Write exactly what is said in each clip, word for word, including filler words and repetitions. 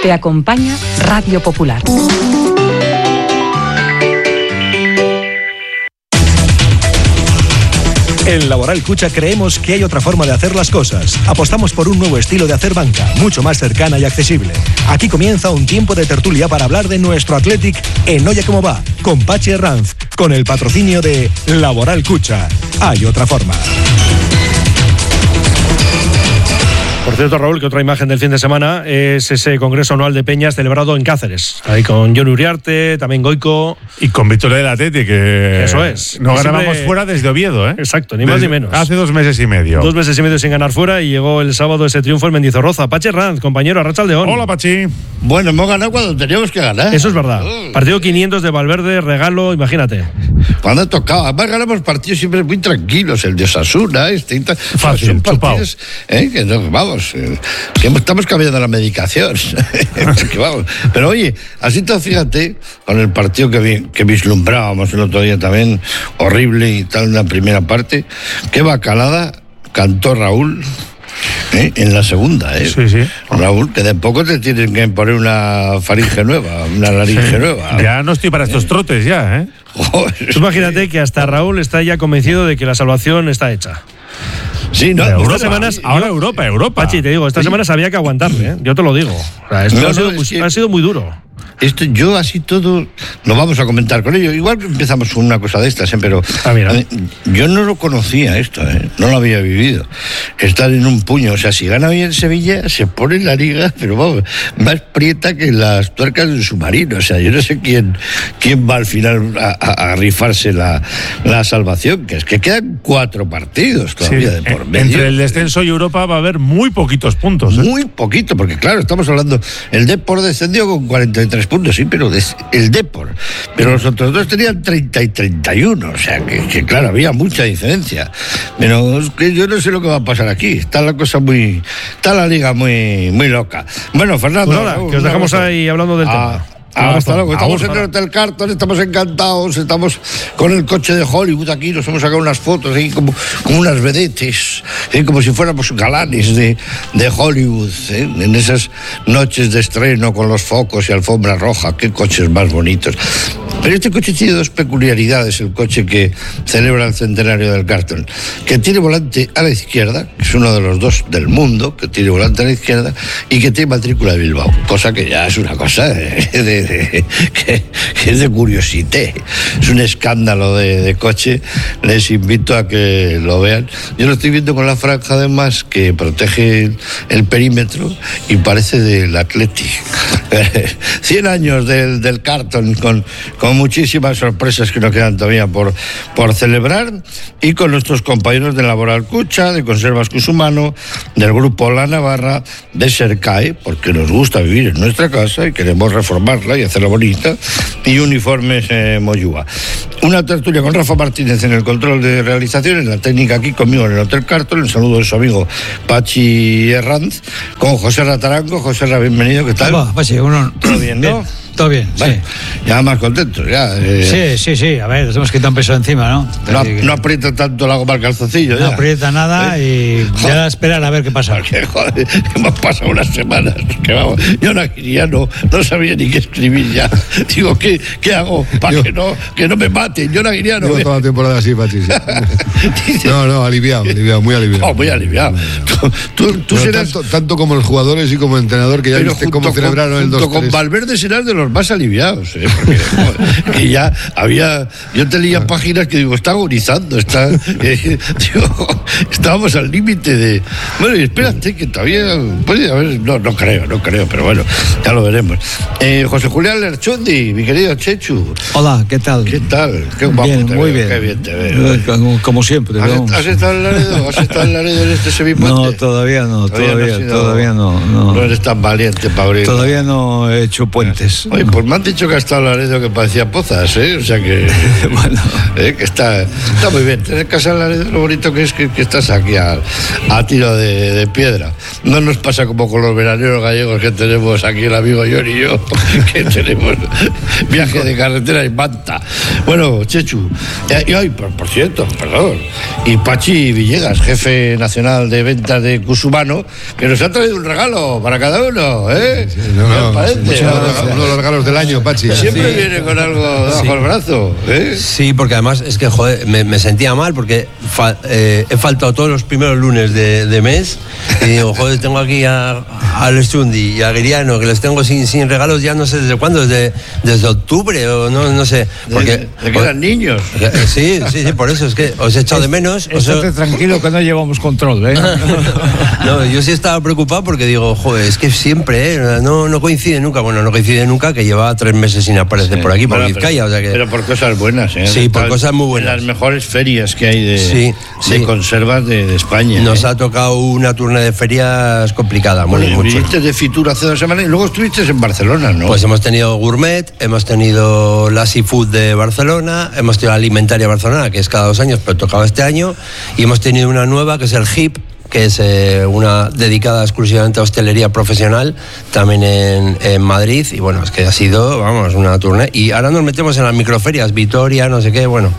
Te acompaña Radio Popular. En Laboral Cucha creemos que hay otra forma de hacer las cosas. Apostamos por un nuevo estilo de hacer banca, mucho más cercana y accesible. Aquí comienza un tiempo de tertulia para hablar de nuestro Athletic en Oye Cómo Va, con Pachi Herranz, con el patrocinio de Laboral Cucha. Hay otra forma. Por cierto, Raúl, que otra imagen del fin de semana es ese congreso anual de Peñas celebrado en Cáceres. Ahí con Jon Uriarte, también Goico. Y con Victoria del Athletic, que Eso es. no Y ganábamos siempre... fuera desde Oviedo, ¿eh? Exacto, ni desde más ni menos. Hace dos meses y medio. Dos meses y medio sin ganar fuera y llegó el sábado ese triunfo en Mendizorroza. Pachi Herranz, compañero, Arratsaldeón. Hola, Pachi. Bueno, hemos ganado cuando teníamos que ganar. Eso es verdad. Partido quinientos de Valverde, regalo, imagínate. Cuando tocaba. Además ganamos partidos siempre muy tranquilos. El de Osasuna, este y tal. Fácil, Son chupao. partidos, ¿eh? Que no, vamos, eh, que estamos cambiando la medicación. Que vamos. Pero oye, así todo, fíjate, con el partido que, vi, que vislumbrábamos el otro día también, horrible y tal, en la primera parte, qué bacalada cantó Raúl. ¿Eh? En la segunda, ¿eh? Sí, sí. Raúl, que de poco te tienen que poner una faringe nueva, una laringe Sí. nueva. Ya no estoy para estos trotes, ya, ¿eh? Joder. Tú imagínate que hasta Raúl está ya convencido de que la salvación está hecha. Sí, no, Europa, estas semanas. ahora Europa, Europa. Pachi, te digo, estas semanas había que aguantarle, ¿eh? Yo te lo digo. O sea, esto No, ha, sido no, muy, es que- ha sido muy duro. Esto, yo así todo lo vamos a comentar con ellos. Igual que empezamos con una cosa de estas, ¿eh? Pero Ah, mira. eh, yo no lo conocía esto, ¿eh? No lo había vivido. Estar en un puño, o sea, si gana bien Sevilla, se pone en la liga, pero vamos, más prieta que las tuercas de un submarino. O sea, yo no sé quién, quién va al final a, a- a rifarse la, la salvación, que es que quedan cuatro partidos todavía Sí, de por en- medio. Entre el descenso y Europa va a haber muy poquitos puntos, ¿eh? Muy poquito, porque claro, estamos hablando, el Depor descendió con cuarenta y tres puntos, sí, pero des- el Depor, pero los otros dos tenían treinta y treinta y uno, o sea, que, que claro, había mucha diferencia. Pero es que yo no sé lo que va a pasar aquí, está la cosa muy, está la liga muy, muy loca. Bueno, Fernando, Pues nada, Raúl, que os una dejamos cosa. ahí hablando del Ah, tema. Ah, Hasta hasta luego. Estamos luego. en el Hotel Carton, estamos encantados, estamos con el coche de Hollywood aquí, nos hemos sacado unas fotos ahí como, como unas vedetes, ¿eh? Como si fuéramos galanes de, de Hollywood, ¿eh? En esas noches de estreno con los focos y alfombra roja, qué coches más bonitos. Pero este coche tiene dos peculiaridades, el coche que celebra el centenario del Carton, que tiene volante a la izquierda, que es uno de los dos del mundo, que tiene volante a la izquierda, y que tiene matrícula de Bilbao, cosa que ya es una cosa de, de, de- que, que es de curiosité, es un escándalo de, de coche, les invito a que lo vean. Yo lo estoy viendo con la franja además que protege el, el perímetro y parece del Athletic. cien años del, del Carton con, con muchísimas sorpresas que nos quedan todavía por, por celebrar, y con nuestros compañeros de Laboral Cucha, de Conservas Cusumano, del grupo La Navarra, de Sercae, porque nos gusta vivir en nuestra casa y queremos reformarla y hacerla bonita, y Uniformes eh, Moyúa. Una tertulia con Rafa Martínez en el control de realización, en la técnica aquí conmigo en el Hotel Carton, el saludo de su amigo Pachi Herranz, con José Ratarango. José Ra, bienvenido, ¿qué tal? Va, Pachi, uno. ¿Todo bien, no? Todo bien, Bueno, sí. ya más contentos, ya. eh, Sí, sí, sí. A ver, tenemos que quitar un peso encima, ¿no? No, Así que no aprieta tanto la goma al calzoncillo. no ya. aprieta nada y ya a esperar a ver qué pasa. Porque, joder, hemos pasado unas semanas que vamos, yo no, ya no, no sabía ni qué escribir ya. Digo, ¿qué, qué hago para Yo- que no, que no me maten? Yo no iría, no. Llevo toda la temporada así, Pachi. sí. No, no, aliviado, aliviado, muy aliviado. Oh, muy aliviado. Tú, tú, tú Pero serás. tanto, tanto como los jugadores y como entrenador, que ya pero viste junto cómo con- celebraron el junto dos con tres. Valverde serás de los más aliviados, ¿eh? Porque, joder, que ya había. Yo te leía páginas que digo, está agonizando, está. eh, digo, estábamos al límite de. Bueno, y espérate, que todavía puede haber. No, no creo, no creo, pero bueno, ya lo veremos. Eh, José Julián Lerchundi, mi querido Chechu. Hola, ¿qué tal? ¿Qué tal? Qué guapo Bien, te muy veo, bien. Qué bien te veo. Eh, Como, como siempre. ¿Has, vamos. has estado en Laredo? ¿Has estado en Laredo en este semipuente? No, todavía no, Todavía no todavía, has sido- todavía no, No no. eres tan valiente para abrir. Todavía no he hecho puentes. Oye, Oye, pues me han dicho que ha estado Laredo que parecía Pozas, ¿eh? O sea que. Bueno. ¿eh? Que está, está muy bien. Tener casa en Laredo, lo bonito que es que, que estás aquí a, a tiro de, de piedra. No nos pasa como con los veraneros gallegos que tenemos aquí el amigo John y yo, que tenemos viaje de carretera y manta. Bueno, Chechu, y hoy, por, por cierto, perdón, y Pachi Villegas, jefe nacional de ventas de Cusumano, que nos ha traído un regalo para cada uno, ¿eh? Sí, no, no, parece? uno, uno de los regalos del año, Pachi. Siempre sí. viene con algo bajo sí. el brazo, ¿eh? Sí, porque además es que, joder, me, me sentía mal porque fa, eh, he faltado todos los primeros lunes de, de mes y digo, joder, tengo aquí a, a Lestundi y a Guiriano, que les tengo sin, sin regalos ya no sé desde cuándo, desde, desde octubre o no, no sé. Porque, de, de que eran niños. Sí, sí, sí, por eso es que os he echado de menos. Estate tranquilo que no llevamos control, ¿eh? No, yo sí estaba preocupado porque digo, joder, es que siempre, ¿eh? No, no coincide nunca, bueno, no coincide nunca que llevaba tres meses sin aparecer sí. por aquí, por bueno, Vizcaya, pero, o sea que... Pero por cosas buenas, ¿eh? Sí, por cosas muy buenas. Las mejores ferias que hay de, sí, de sí. conservas de, de España. Nos ¿eh? ha tocado una turna de ferias complicada, muy bueno, mucho. Viniste de Fitur hace dos semanas y luego estuviste en Barcelona, ¿no? Pues hemos tenido Gourmet, hemos tenido la Seafood de Barcelona, hemos tenido la Alimentaria Barcelona, que es cada dos años, pero tocaba este año, y hemos tenido una nueva que es el H I P, que es eh, una dedicada exclusivamente a hostelería profesional, también en, en Madrid, y bueno, es que ha sido, vamos, una turné, y ahora nos metemos en las microferias, Vitoria, no sé qué, bueno.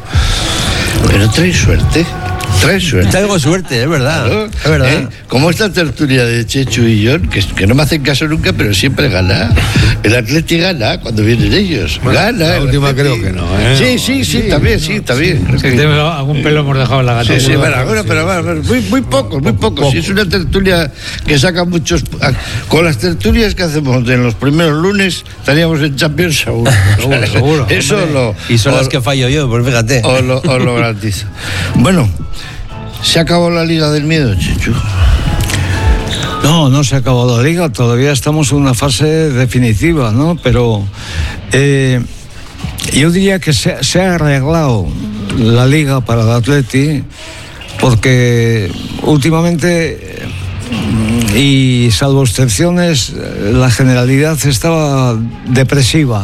Pero traes suerte. Traes suerte. Traigo suerte, es verdad. Claro, es verdad. ¿Eh? Como esta tertulia de Chechu y John, que, que no me hacen caso nunca, pero siempre gana. El Atleti gana cuando vienen ellos. Bueno, gana. La última creo que no, ¿eh? Sí, sí, sí, sí también, sí, también. Es que tenemos algún pelo hemos dejado en la gata. Sí, sí, bueno, bueno, pero bueno, muy, muy pocos, muy pocos. Si es una tertulia que saca muchos. Con las tertulias que hacemos en los primeros lunes, estaríamos en Champions seguro. Seguro, seguro. Eso lo. Y son las que fallo yo, pues fíjate. Os lo, os lo garantizo. Bueno. ¿Se acabó la Liga del Miedo, Chechu? No, no se ha acabado la Liga, todavía estamos en una fase definitiva, ¿no? Pero eh, yo diría que se, se ha arreglado la Liga para el Atleti porque últimamente, y salvo excepciones, la generalidad estaba depresiva.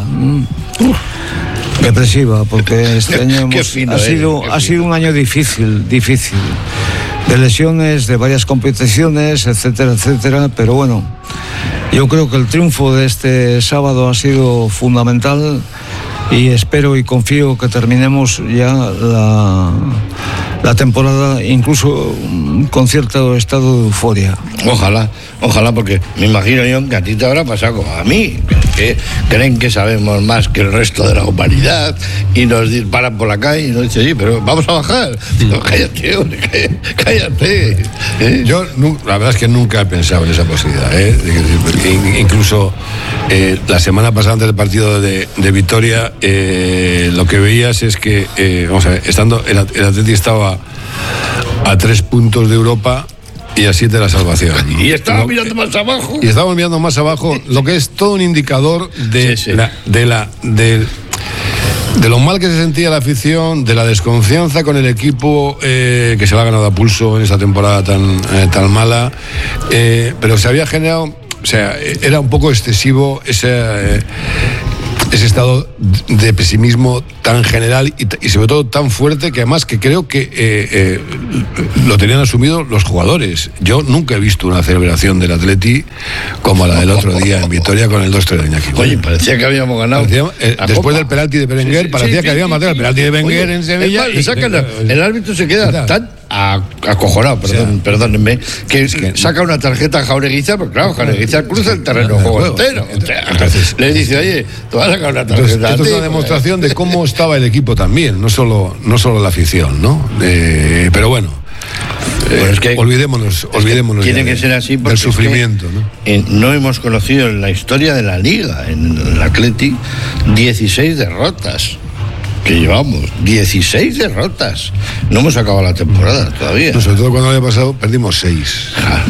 Depresiva, porque este año hemos, fino, ha, sido, eh, ha sido un año difícil, difícil, de lesiones, de varias competiciones, etcétera, etcétera, pero bueno, yo creo que el triunfo de este sábado ha sido fundamental y espero y confío que terminemos ya la, la temporada incluso con cierto estado de euforia. Ojalá, ojalá, porque me imagino yo que a ti te habrá pasado como a mí, que creen que sabemos más que el resto de la humanidad y nos disparan por la calle y nos dicen, sí, pero vamos a bajar. Digo, cállate, hombre, cállate. ¿Eh? Yo, la verdad es que nunca he pensado en esa posibilidad, ¿eh? Incluso eh, la semana pasada antes del partido de, de Vitoria, eh, lo que veías es que, eh, vamos a ver, estando, el, el Atleti estaba a tres puntos de Europa y a siete de la salvación. Y estaba mirando más abajo. Y estábamos mirando más abajo, lo que es todo un indicador de, sí, sí. La, de la de, de lo mal que se sentía la afición, de la desconfianza con el equipo eh, que se lo ha ganado a pulso en esta temporada tan, eh, tan mala, eh, pero se había generado, o sea, era un poco excesivo ese... Eh, ese estado de pesimismo tan general y, y sobre todo tan fuerte que además que creo que eh, eh, lo tenían asumido los jugadores. Yo nunca he visto una celebración del Atleti como la del otro día en Vitoria con el dos tres de Iñaki. Oye, parecía que habíamos ganado. Parecía, eh, después Copa. del penalti de Berenguer, sí, sí, parecía sí, que sí, habíamos matado sí, el penalti de Berenguer en Sevilla. Y, saca la, el árbitro se queda tan acojonado, perdón, o sea, perdónenme, que, es que saca una tarjeta a Jaureguizar, porque claro, Jaureguizar cruza el terreno juego entero. O sea, entonces, le dice, oye, tú vas a sacar una tarjeta. Entonces, esto es una demostración de cómo estaba el equipo también, no solo, no solo la afición, ¿no? Eh, pero bueno. Bueno, es que, olvidémonos, olvidémonos. Es que tiene que ser así porque el sufrimiento, es que, ¿no? Eh, no hemos conocido en la historia de la Liga, en el Atleti, dieciséis derrotas. Que llevamos dieciséis derrotas. No hemos acabado la temporada todavía. No, sobre todo cuando había pasado, perdimos seis.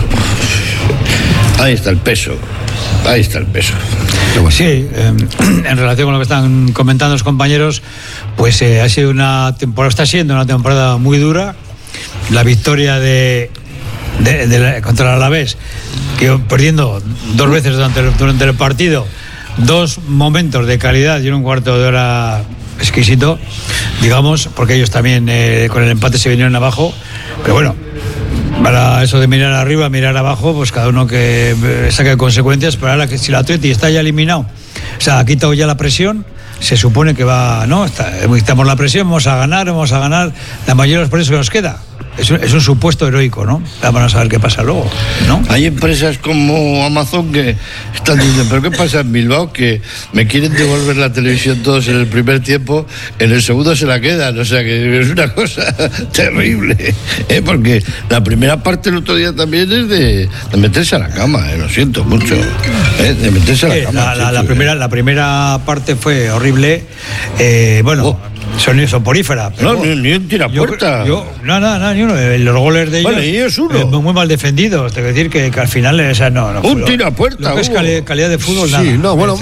Ahí está el peso. Ahí está el peso. Sí, eh, en relación con lo que están comentando los compañeros, pues eh, ha sido una temporada, está siendo una temporada muy dura. La victoria de, de, de la, contra el Alavés, que perdiendo dos veces durante el, durante el partido, dos momentos de calidad y un cuarto de hora exquisito, digamos, porque ellos también eh, con el empate se vinieron abajo, pero bueno, para eso de mirar arriba, mirar abajo, pues cada uno que saque consecuencias. Pero ahora que si el Atleti está ya eliminado, o sea, ha quitado ya la presión, se supone que va, ¿no? Está, quitamos la presión, vamos a ganar, vamos a ganar la mayoría de los partidos que nos queda. Es un, es un supuesto heroico, ¿no? Vamos a ver qué pasa luego, ¿no? Hay empresas como Amazon que están diciendo, ¿pero qué pasa en Bilbao? Que me quieren devolver la televisión todos en el primer tiempo, en el segundo se la quedan, o sea que es una cosa terrible, ¿eh? Porque la primera parte el otro día también es de, de meterse a la cama, ¿eh? Lo siento mucho, ¿eh? De meterse a la cama. La, la, la, primera, la primera parte fue horrible, eh, bueno... Oh. Son soporífera. No, ni, ni un tirapuerta. Yo, yo, no, no, no, ni uno. Los goles de ellos. Bueno, y es uno. Eh, muy mal defendidos. Tengo que decir que, que al final, o sea, no. no un tirapuerta. Lo que es calidad, calidad de fútbol, sí, nada. no, bueno.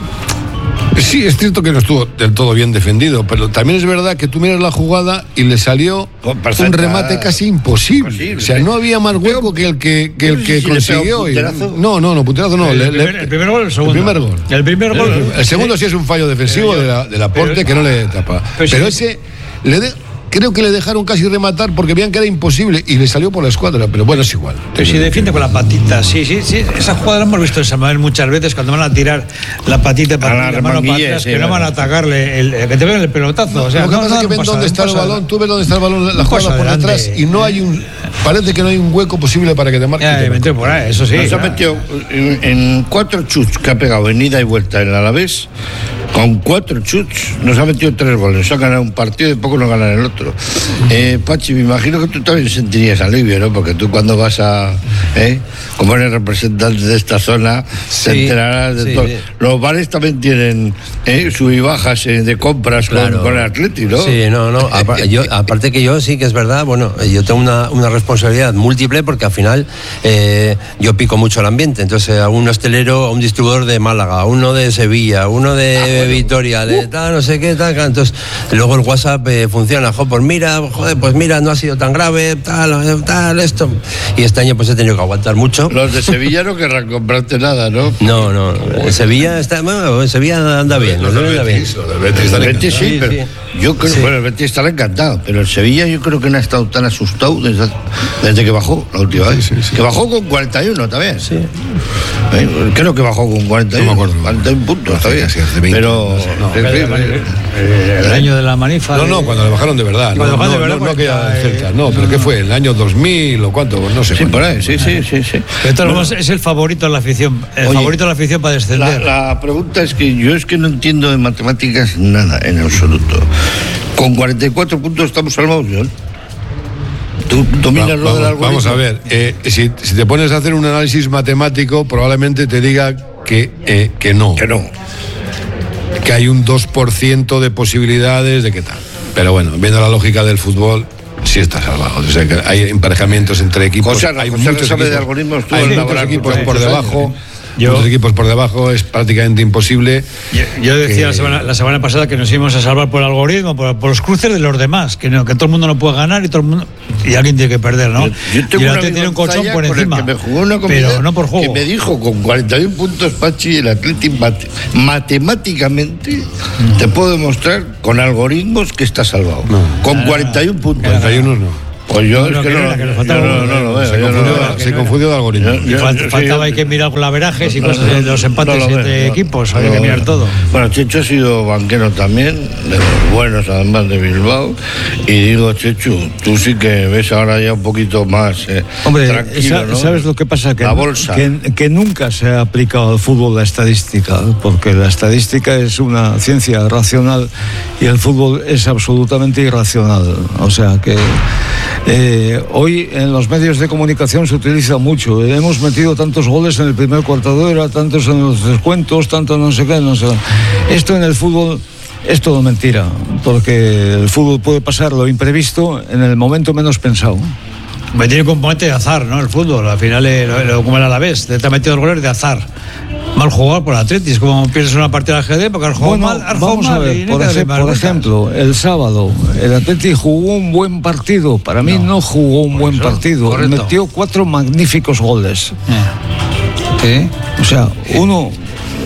Sí, es cierto que no estuvo del todo bien defendido, pero también es verdad que tú miras la jugada y le salió un remate casi imposible. imposible. O sea, no había más hueco que el que, que, el que si consiguió. Y, no, no, no, punterazo no. El, le, primer, el primer gol, el segundo. El primer gol. El primer gol. El, el segundo sí es un fallo defensivo de la, del aporte pero, que no le tapa. Pero, pero sí, ese le de, creo que le dejaron casi rematar porque veían que era imposible y le salió por la escuadra, pero bueno, es igual. Pero si defiende con la patita, sí, sí, sí. Esa jugada la hemos visto en Samuel muchas veces cuando van a tirar la patita para la mano para atrás, que no van a atacarle, el, que te ven el pelotazo. O sea, lo que no, pasa no, es que ven dónde está el balón, tú ves dónde está el balón, la jugada por detrás y no hay un, parece que no hay un hueco posible para que te marque. Ya, metió por ahí, eso sí. Nos ha metido en, en cuatro chuts que ha pegado en ida y vuelta en el Alavés. Con cuatro chuts nos ha metido tres goles. Nos ha ganado un partido y poco nos ganan el otro. Eh, Pachi, me imagino que tú también sentirías alivio, ¿no? Porque tú cuando vas a... ¿eh? Como eres representante de esta zona, sí, te enterarás de sí, todo. Sí. Los bares también tienen ¿eh? sub y bajas eh, de compras claro. con, con el Atleti, ¿no? Sí, no, no. Aparte, yo, aparte que yo sí que es verdad, bueno, yo tengo una, una responsabilidad múltiple porque al final eh, yo pico mucho el ambiente. Entonces, a un hostelero, a un distribuidor de Málaga, a uno de Sevilla, a uno de... Vitoria, de tal, no sé qué, tal, entonces luego el WhatsApp eh, funciona, jo, pues mira, joder, pues mira, no ha sido tan grave, tal, tal, esto, y este año pues he tenido que aguantar mucho. Los de Sevilla no querrán comprarte nada, ¿no? No, no, en Sevilla está, bueno, en Sevilla anda bien, los del anda bien. Betis, el Betis sí, sí, pero sí. Yo creo, sí. Bueno, el Betis estará encantado, pero el Sevilla yo creo que no ha estado tan asustado desde, desde que bajó la última vez, sí, sí, sí. Que bajó con cuarenta y uno también. Sí. Eh, creo que bajó con cuarenta y uno, no me acuerdo, cuarenta y uno puntos todavía, sí, pero no, no, el, el, el, el año de la manifa. No, no, cuando le bajaron de verdad. No, no, de verdad, no, no aquella cerca. No, pero ¿qué fue? ¿El año dos mil o cuánto? No sé. Sí, por ahí, sí, sí, sí. sí. Pero bueno, es el favorito de la afición. El Oye, favorito de la afición para descender. La, la pregunta es que yo es que no entiendo de matemáticas nada, en absoluto. Con cuarenta y cuatro puntos estamos salvados, ¿no? ¿Tú dominas Va, lo vamos, del algoritmo? Vamos a ver, eh, si, si te pones a hacer un análisis matemático, probablemente te diga que, eh, que no. Que no. Que hay un dos por ciento de posibilidades de que tal. Pero bueno, viendo la lógica del fútbol, sí está salvado. O sea, que hay emparejamientos entre equipos. José, hay José muchos sabe equipos, de algoritmos. Tú hay muchos equipos por debajo. Años, ¿eh? Yo, muchos equipos por debajo es prácticamente imposible. Yo, yo decía que, la, semana, la semana pasada que nos íbamos a salvar por el algoritmo, por, por los cruces de los demás, que, no, que todo el mundo no puede ganar y todo el mundo y alguien tiene que perder, ¿no? Yo, yo tengo y una tiene un colchón por encima, que me jugó una pero no por juego. Que me dijo con cuarenta y uno puntos Pachi el Atlético mate, matemáticamente mm. te puedo demostrar con algoritmos que está salvado. No. Con no, cuarenta y uno puntos. cuarenta y uno no. Pues yo no, es que, que no, que no, no, no, no lo veo. Se confundió, no, se confundió de algoritmo. Yo, yo, Falt, faltaba hay que mirar con laverajes y cosas de los empates no entre veo, equipos, no, había que mirar no. todo. Bueno, Chechu ha sido banquero también, de los buenos además de Bilbao, y digo, Chechu, tú sí que ves ahora ya un poquito más eh, Hombre, tranquilo, esa, ¿no? ¿sabes lo que pasa? Que, la bolsa. Que, que nunca se ha aplicado al fútbol la estadística, porque la estadística es una ciencia racional y el fútbol es absolutamente irracional. O sea que eh, hoy en los medios de comunicación se utiliza mucho. Hemos metido tantos goles en el primer cuarto de hora, tantos en los descuentos, tanto no sé qué, no sé. Esto en el fútbol es todo mentira, porque el fútbol puede pasar lo imprevisto en el momento menos pensado. Me tiene un componente de azar, ¿no? El fútbol, al final, lo, lo, como el Alavés, te ha metido los goles de azar. Mal jugado por Atleti, es como pierdes una partida de ajedrez porque has jugado bueno, mal, has vamos jugado a ver, mal. por, ej por ejemplo, el sábado, el Atleti jugó un buen partido. Para mí no, no jugó un buen eso, partido. Correcto. Metió cuatro magníficos goles. ¿Qué? O sea, uno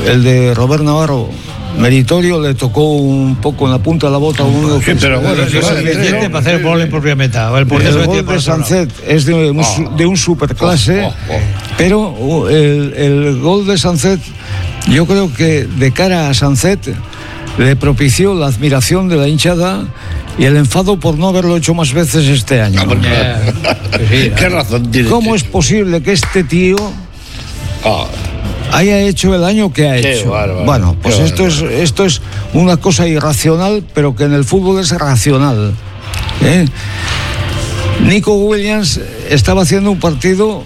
el de Robert Navarro, meritorio, le tocó un poco en la punta de la bota a uno. Sí, pero bueno, es suficiente para hacer el gol en propia meta. El, el gol de Sancet es de un, oh, de un superclase, oh, oh, oh. pero el, el gol de Sancet, yo creo que de cara a Sancet le propició la admiración de la hinchada y el enfado por no haberlo hecho más veces este año. No, yeah. ¿Qué razón tiene? ¿Cómo es posible que este tío oh. haya hecho el año que ha Qué hecho? bárbaro, bueno, pues esto bárbaro. es, esto es una cosa irracional, pero que en el fútbol es racional. ¿eh? Nico Williams estaba haciendo un partido,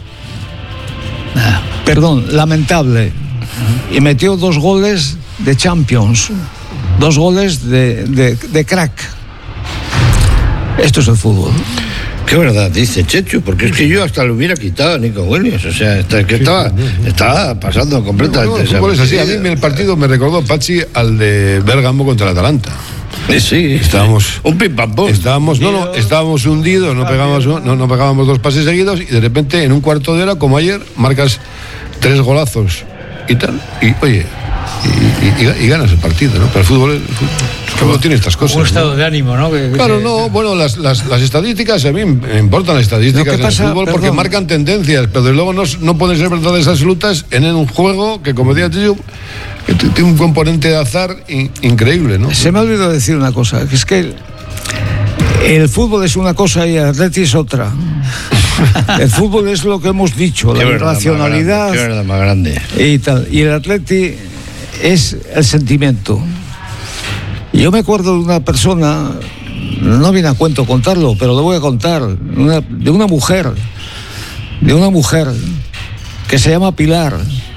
ah, perdón, lamentable, y metió dos goles de Champions, dos goles de, de, de crack. Esto es el fútbol. Qué verdad dice Chechu, porque es que yo hasta lo hubiera quitado a Nico Williams, o sea, está, que estaba, estaba pasando completamente. No, no, el fútbol es así. A mí el partido me recordó, Pachi, al de Bérgamo contra el Atalanta. Sí, sí, estábamos un pim pam pum. Estábamos, no, no, estábamos hundidos, no pegábamos, no, no pegábamos dos pases seguidos y de repente en un cuarto de hora, como ayer, marcas tres golazos y tal. Y oye, y, y, y ganas el partido, ¿no? Pero el fútbol, el fútbol, el fútbol tiene estas cosas. Un estado ¿no? de ánimo, ¿no? Que, claro, que, no, bueno, las, las, las estadísticas, a mí me importan las estadísticas en pasa, el fútbol porque perdón. marcan tendencias, pero desde luego no, no pueden ser verdades absolutas en un juego que, como decía yo, que tiene un componente de azar in, increíble, ¿no? Se me ha olvidado decir una cosa, que es que el, el fútbol es una cosa y el Atleti es otra. El fútbol es lo que hemos dicho, la irracionalidad qué verdad más grande. y tal. Y el Atleti es el sentimiento. Yo me acuerdo de una persona, no viene a cuento contarlo, pero lo voy a contar, una, de una mujer, de una mujer que se llama Pilar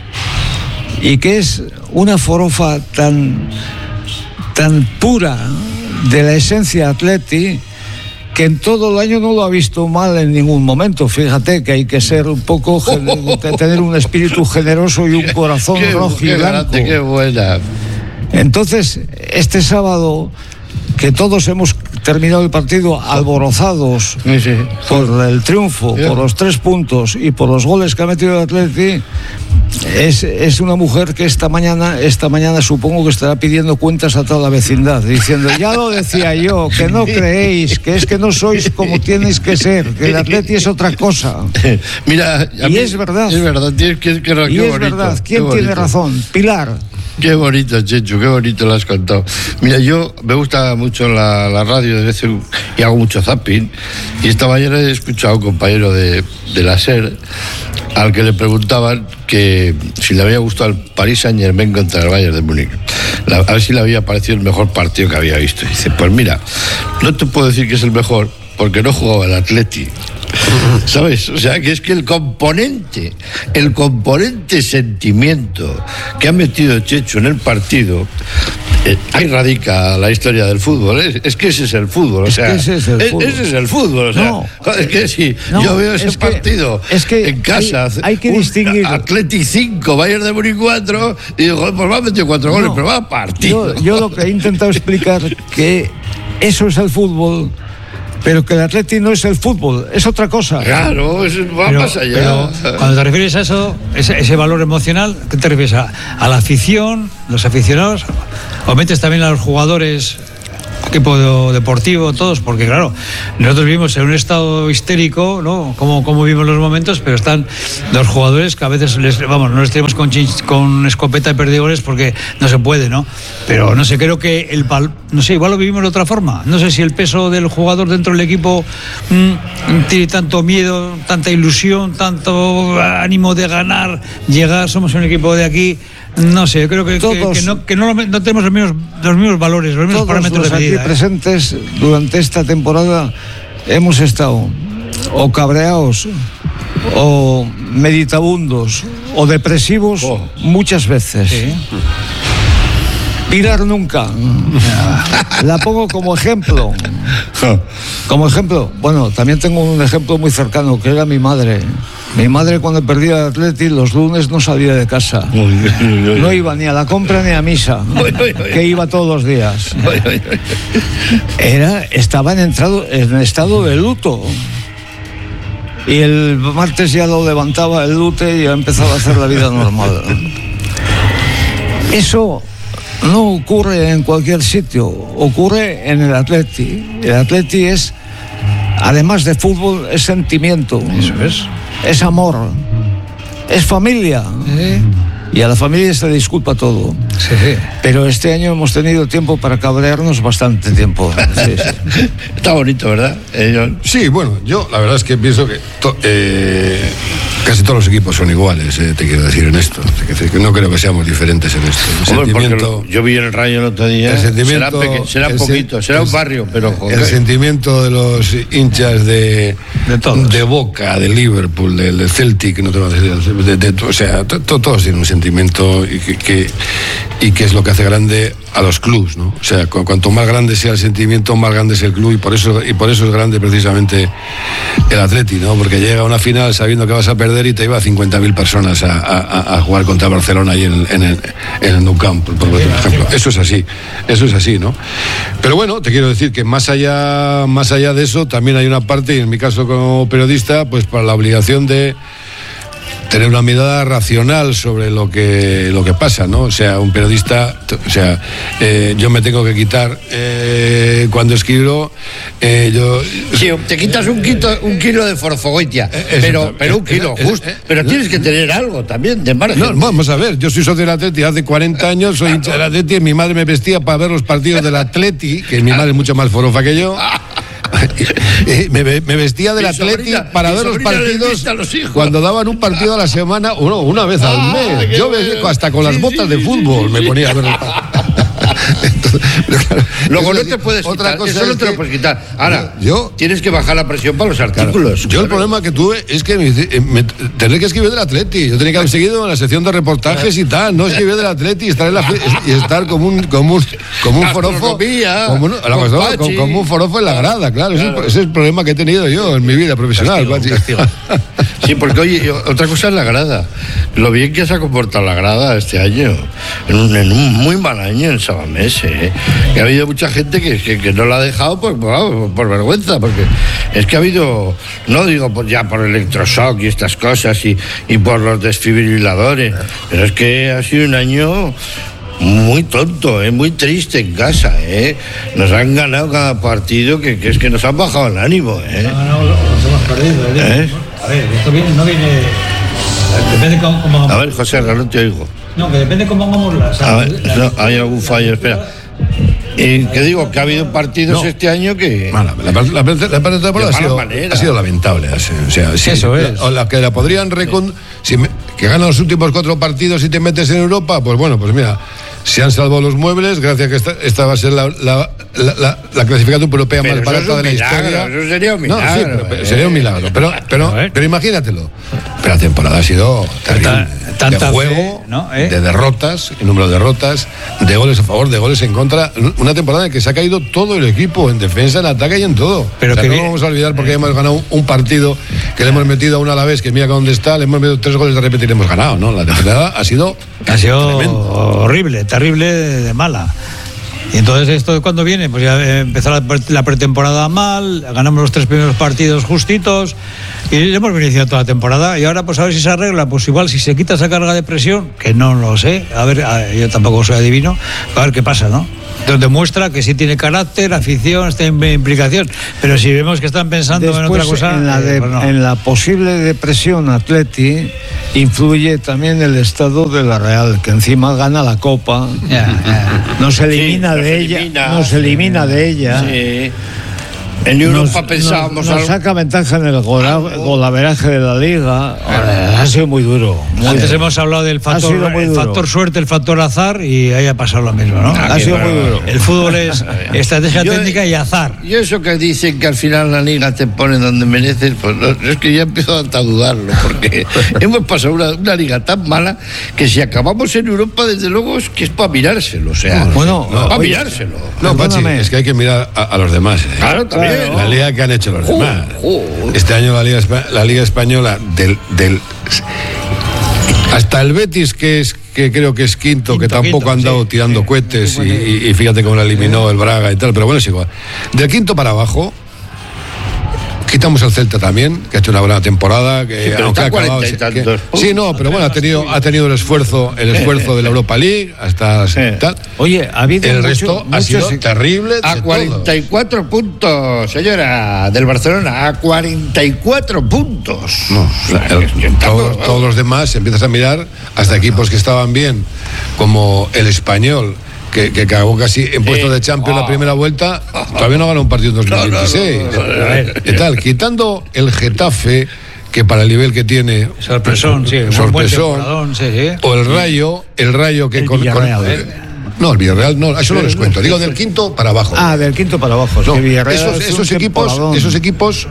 y que es una forofa tan, tan pura de la esencia Atleti, que en todo el año no lo ha visto mal en ningún momento. Fíjate que hay que ser un poco, tener un espíritu generoso y un corazón qué, rojo y qué blanco. Grande, qué buena. Entonces, este sábado, que todos hemos terminado el partido alborozados sí, sí. por el triunfo, sí. por los tres puntos y por los goles que ha metido el Atleti, es, es una mujer que esta mañana, esta mañana supongo que estará pidiendo cuentas a toda la vecindad, diciendo, ya lo decía yo, que no creéis, que es que no sois como tienes que ser, que el Atleti es otra cosa. Mira, y mí, es verdad. Es verdad, tienes que, que, y qué es bonito, verdad, ¿quién tiene razón? Pilar. Qué bonito, Chechu, qué bonito lo has contado. Mira, yo me gusta mucho la, la radio de vez en, y hago mucho zapping. Y esta mañana he escuchado a un compañero de, de la SER al que le preguntaban que si le había gustado el Paris Saint-Germain contra el Bayern de Múnich. La, a ver si le había parecido el mejor partido que había visto. Y dice, pues mira, no te puedo decir que es el mejor porque no jugaba el Atleti. ¿Sabes? O sea, que es que el componente, el componente sentimiento que ha metido Chechu en el partido, eh, ahí radica la historia del fútbol. Es, es que ese es el fútbol. O es sea, que ese es el es, fútbol. Ese es el fútbol. O sea, no, es que si no, yo veo ese es que, partido es que en casa, hay, hay que distinguir. Atleti cinco, Bayern de Múnich cuatro, y digo, pues va a meter cuatro goles, no, pero va a partido. Yo, yo lo que he intentado explicar que eso es el fútbol. Pero que el Atleti no es el fútbol, es otra cosa. Claro, es, va pero, más allá. Pero cuando te refieres a eso, ese, ese valor emocional, ¿qué te refieres? ¿A, a la afición, los aficionados? ¿O metes también a los jugadores, equipo deportivo, todos? Porque claro, nosotros vivimos en un estado histérico, ¿no? Como, como vivimos los momentos, pero están los jugadores que a veces les, vamos, no les tenemos con, con escopeta y perdigones porque no se puede, ¿no? Pero no sé, creo que el no sé, igual lo vivimos de otra forma. No sé si el peso del jugador dentro del equipo mmm, tiene tanto miedo, tanta ilusión, tanto ánimo de ganar, llegar, somos un equipo de aquí. No sé, yo creo que, que, que, no, que no, no tenemos los mismos, los mismos valores, los mismos parámetros de medida. Aquí presentes durante esta temporada hemos estado o cabreados o meditabundos o depresivos oh. muchas veces. Sí. Pilar nunca. La pongo como ejemplo. Como ejemplo. Bueno, también tengo un ejemplo muy cercano, que era mi madre. Mi madre, cuando perdía el Atleti, los lunes no salía de casa. No iba ni a la compra ni a misa, que iba todos los días. Era, estaba en, entrado, en estado de luto. Y el martes ya lo levantaba el lute y ya empezaba a hacer la vida normal. Eso no ocurre en cualquier sitio, ocurre en el Atleti. El Atleti es, además de fútbol, es sentimiento. Eso es. Es amor. Es familia. ¿eh? Y a la familia se le disculpa todo. Sí, sí. Pero este año hemos tenido tiempo para cabrearnos bastante tiempo. Sí, sí. Está bonito, ¿verdad? Eh, sí, bueno, yo la verdad es que pienso que to, eh, casi todos los equipos son iguales, eh, te quiero decir en esto. Te quiero decir que no creo que seamos diferentes en esto. El Hombre, sentimiento, lo, yo vi en el Rayo el otro día. El sentimiento, será, peque, será el poquito, será el, un barrio, pero joder. El sentimiento de los hinchas de, de, de Boca, de Liverpool, del de Celtic, no te voy a decir, de, de, de, o sea, to, to, todos tienen un sentimiento y que, que, y que es lo que hace grande a los clubs, ¿no? O sea, cu cuanto más grande sea el sentimiento, más grande es el club, y por eso y por eso es grande precisamente el Atleti, ¿no? Porque llega a una final sabiendo que vas a perder y te lleva a cincuenta mil personas a, a, a jugar contra Barcelona ahí en, en el, en el Nou Camp, por, por ejemplo. Eso es así, eso es así, ¿no? Pero bueno, te quiero decir que más allá, más allá de eso, también hay una parte, y en mi caso como periodista, pues para la obligación de tener una mirada racional sobre lo que lo que pasa, ¿no? O sea, un periodista, o sea, eh, yo me tengo que quitar eh, cuando escribo, eh, yo... Sí, te quitas un kilo, un kilo de forfogoitia, eh, pero, pero un kilo, eh, justo. Eh, eh, pero tienes que tener algo también de margen. No, vamos a ver, yo soy socio del Atleti hace cuarenta años, soy hincha del Atleti, mi madre me vestía para ver los partidos del Atleti, que mi madre es mucho más forofa que yo. me, me vestía del Atleti para ver los partidos los cuando daban un partido a la semana, uno, una vez al ah, mes. Yo me, hasta con las sí, botas sí, de fútbol sí, me ponía a ver los partidos. Claro, luego no te puedes otra quitar, cosa eso no te lo puedes quitar. Ahora, yo tienes que bajar la presión para los artículos. Claro, yo el problema que tuve es que me, me, tener que escribir del Atleti. Yo tenía que haber seguido en la sección de reportajes y tal, no escribir del Atleti y estar en la y estar como un como un como un forofo, como, un, con no, como, como un forofo en la grada, claro. claro. Ese, ese es el problema que he tenido yo en mi vida profesional. Castigo, castigo. Sí, porque oye, otra cosa es la grada. Lo bien que se ha comportado la grada este año, en un, en un muy mal año en Sabamés, ¿eh? Que ha habido mucha gente que, que, que no la ha dejado por, por, por vergüenza, porque es que ha habido, no digo por, ya por electroshock y estas cosas y, y por los desfibriladores, pero es que ha sido un año muy tonto, ¿eh? Muy triste en casa, ¿eh? Nos han ganado cada partido que, que es que nos han bajado el ánimo, ¿eh? Nos han ganado, los hemos perdido, ¿eh? ¿Eh? A ver, esto viene, no viene... Depende cómo, cómo a ver, José, no te oigo. No, que depende cómo hagamos las... A ver, no, hay algún fallo, espera. Y que digo que ha habido partidos no. este año que bueno, la parte la, la, la, la temporada ha sido, ha sido lamentable, o sea, sí, eso es o la que la podrían recon, si me, que ganan los últimos cuatro partidos y te metes en Europa, pues bueno, pues mira, se han salvado los muebles gracias a que esta, esta va a ser la, la, la, la, la clasificación europea pero más barata de la milagro, historia. Eso sería un milagro. No, sí, pero, pero, sería un milagro. Pero, pero, pero imagínatelo. Pero la temporada ha sido terrible. De juego, fe, ¿no? ¿Eh? De derrotas, el número de derrotas, de goles a favor, de goles en contra. Una temporada en que se ha caído todo el equipo, en defensa, en ataque y en todo. Pero o sea, que no bien. Vamos a olvidar porque hemos ganado un partido que le hemos metido a un Alavés que mira dónde está, le hemos metido tres goles de repente y le hemos ganado, ¿no? La temporada ha sido ha sido horrible, terrible de mala. Y entonces, ¿esto de cuándo viene? Pues ya empezó la, la pretemporada mal, ganamos los tres primeros partidos justitos y hemos venido diciendo toda la temporada. Y ahora, pues a ver si se arregla. Pues igual, si se quita esa carga de presión, que no lo sé, a ver, a, yo tampoco soy adivino, a ver qué pasa, ¿no? Entonces demuestra que sí tiene carácter, afición, está en implicación. Pero si vemos que están pensando después, en otra cosa... En la, de, eh, pues no. en la posible depresión Atleti influye también el estado de la Real, que encima gana la Copa, yeah, yeah. no se elimina sí, de elimina, ella, no se elimina de ella. Sí. En Europa nos, pensábamos nos, nos algo... saca ventaja en el gola, golaveraje de la liga. Eh, ha sido muy duro. Muy Antes duro. hemos hablado del factor, el factor suerte, el factor azar, y ahí ha pasado lo mismo, ¿no? Ha sido muy duro. El fútbol es estrategia yo, técnica y azar. Y eso que dicen que al final la liga te pone donde mereces, pues no, es que ya empiezo a dudarlo, porque hemos pasado una, una liga tan mala que si acabamos en Europa, desde luego es que es para mirárselo, o sea, bueno, no, para mirárselo. No, Pachi, es que hay que mirar a, a los demás. ¿eh? Claro, también. Claro. La liga que han hecho los oh, demás. Oh. Este año la liga, la liga española del, del hasta el Betis, que es que creo que es quinto, quinto que tampoco quinto, han dado sí, tirando sí, cohetes sí, y, y fíjate cómo la eliminó el Braga y tal, pero bueno, es igual. Del quinto para abajo, Quitamos el Celta también, que ha hecho una buena temporada, que Sí, pero aunque está ha acabado, cuarenta y tantos que- puntos. sí, no, pero bueno, ha tenido, ha tenido el esfuerzo, el esfuerzo de la Europa League hasta tal. Oye, ha habido el mucho- resto ha muchos- sido terrible. A de cuarenta y cuatro puntos, señora, del Barcelona, a cuarenta y cuatro puntos. No, el- todos, todos los demás empiezas a mirar hasta equipos que estaban bien, como el Español, que, que acabó casi en puesto de Champions la primera vuelta, todavía no ganó un partido en dos mil veintiséis. ¿Qué tal? Quitando el Getafe, que para el nivel que tiene, Sorpresón, sí, un buen sorpresón, temporadón, sí, sí. o el Rayo, el Rayo que El con, Villarreal, con- ¿eh? no, el Villarreal no, eso no les cuento, digo del quinto para abajo. Ah, del quinto para abajo. es No, que Villarreal esos, hace un esos equipos, temporadón. esos equipos,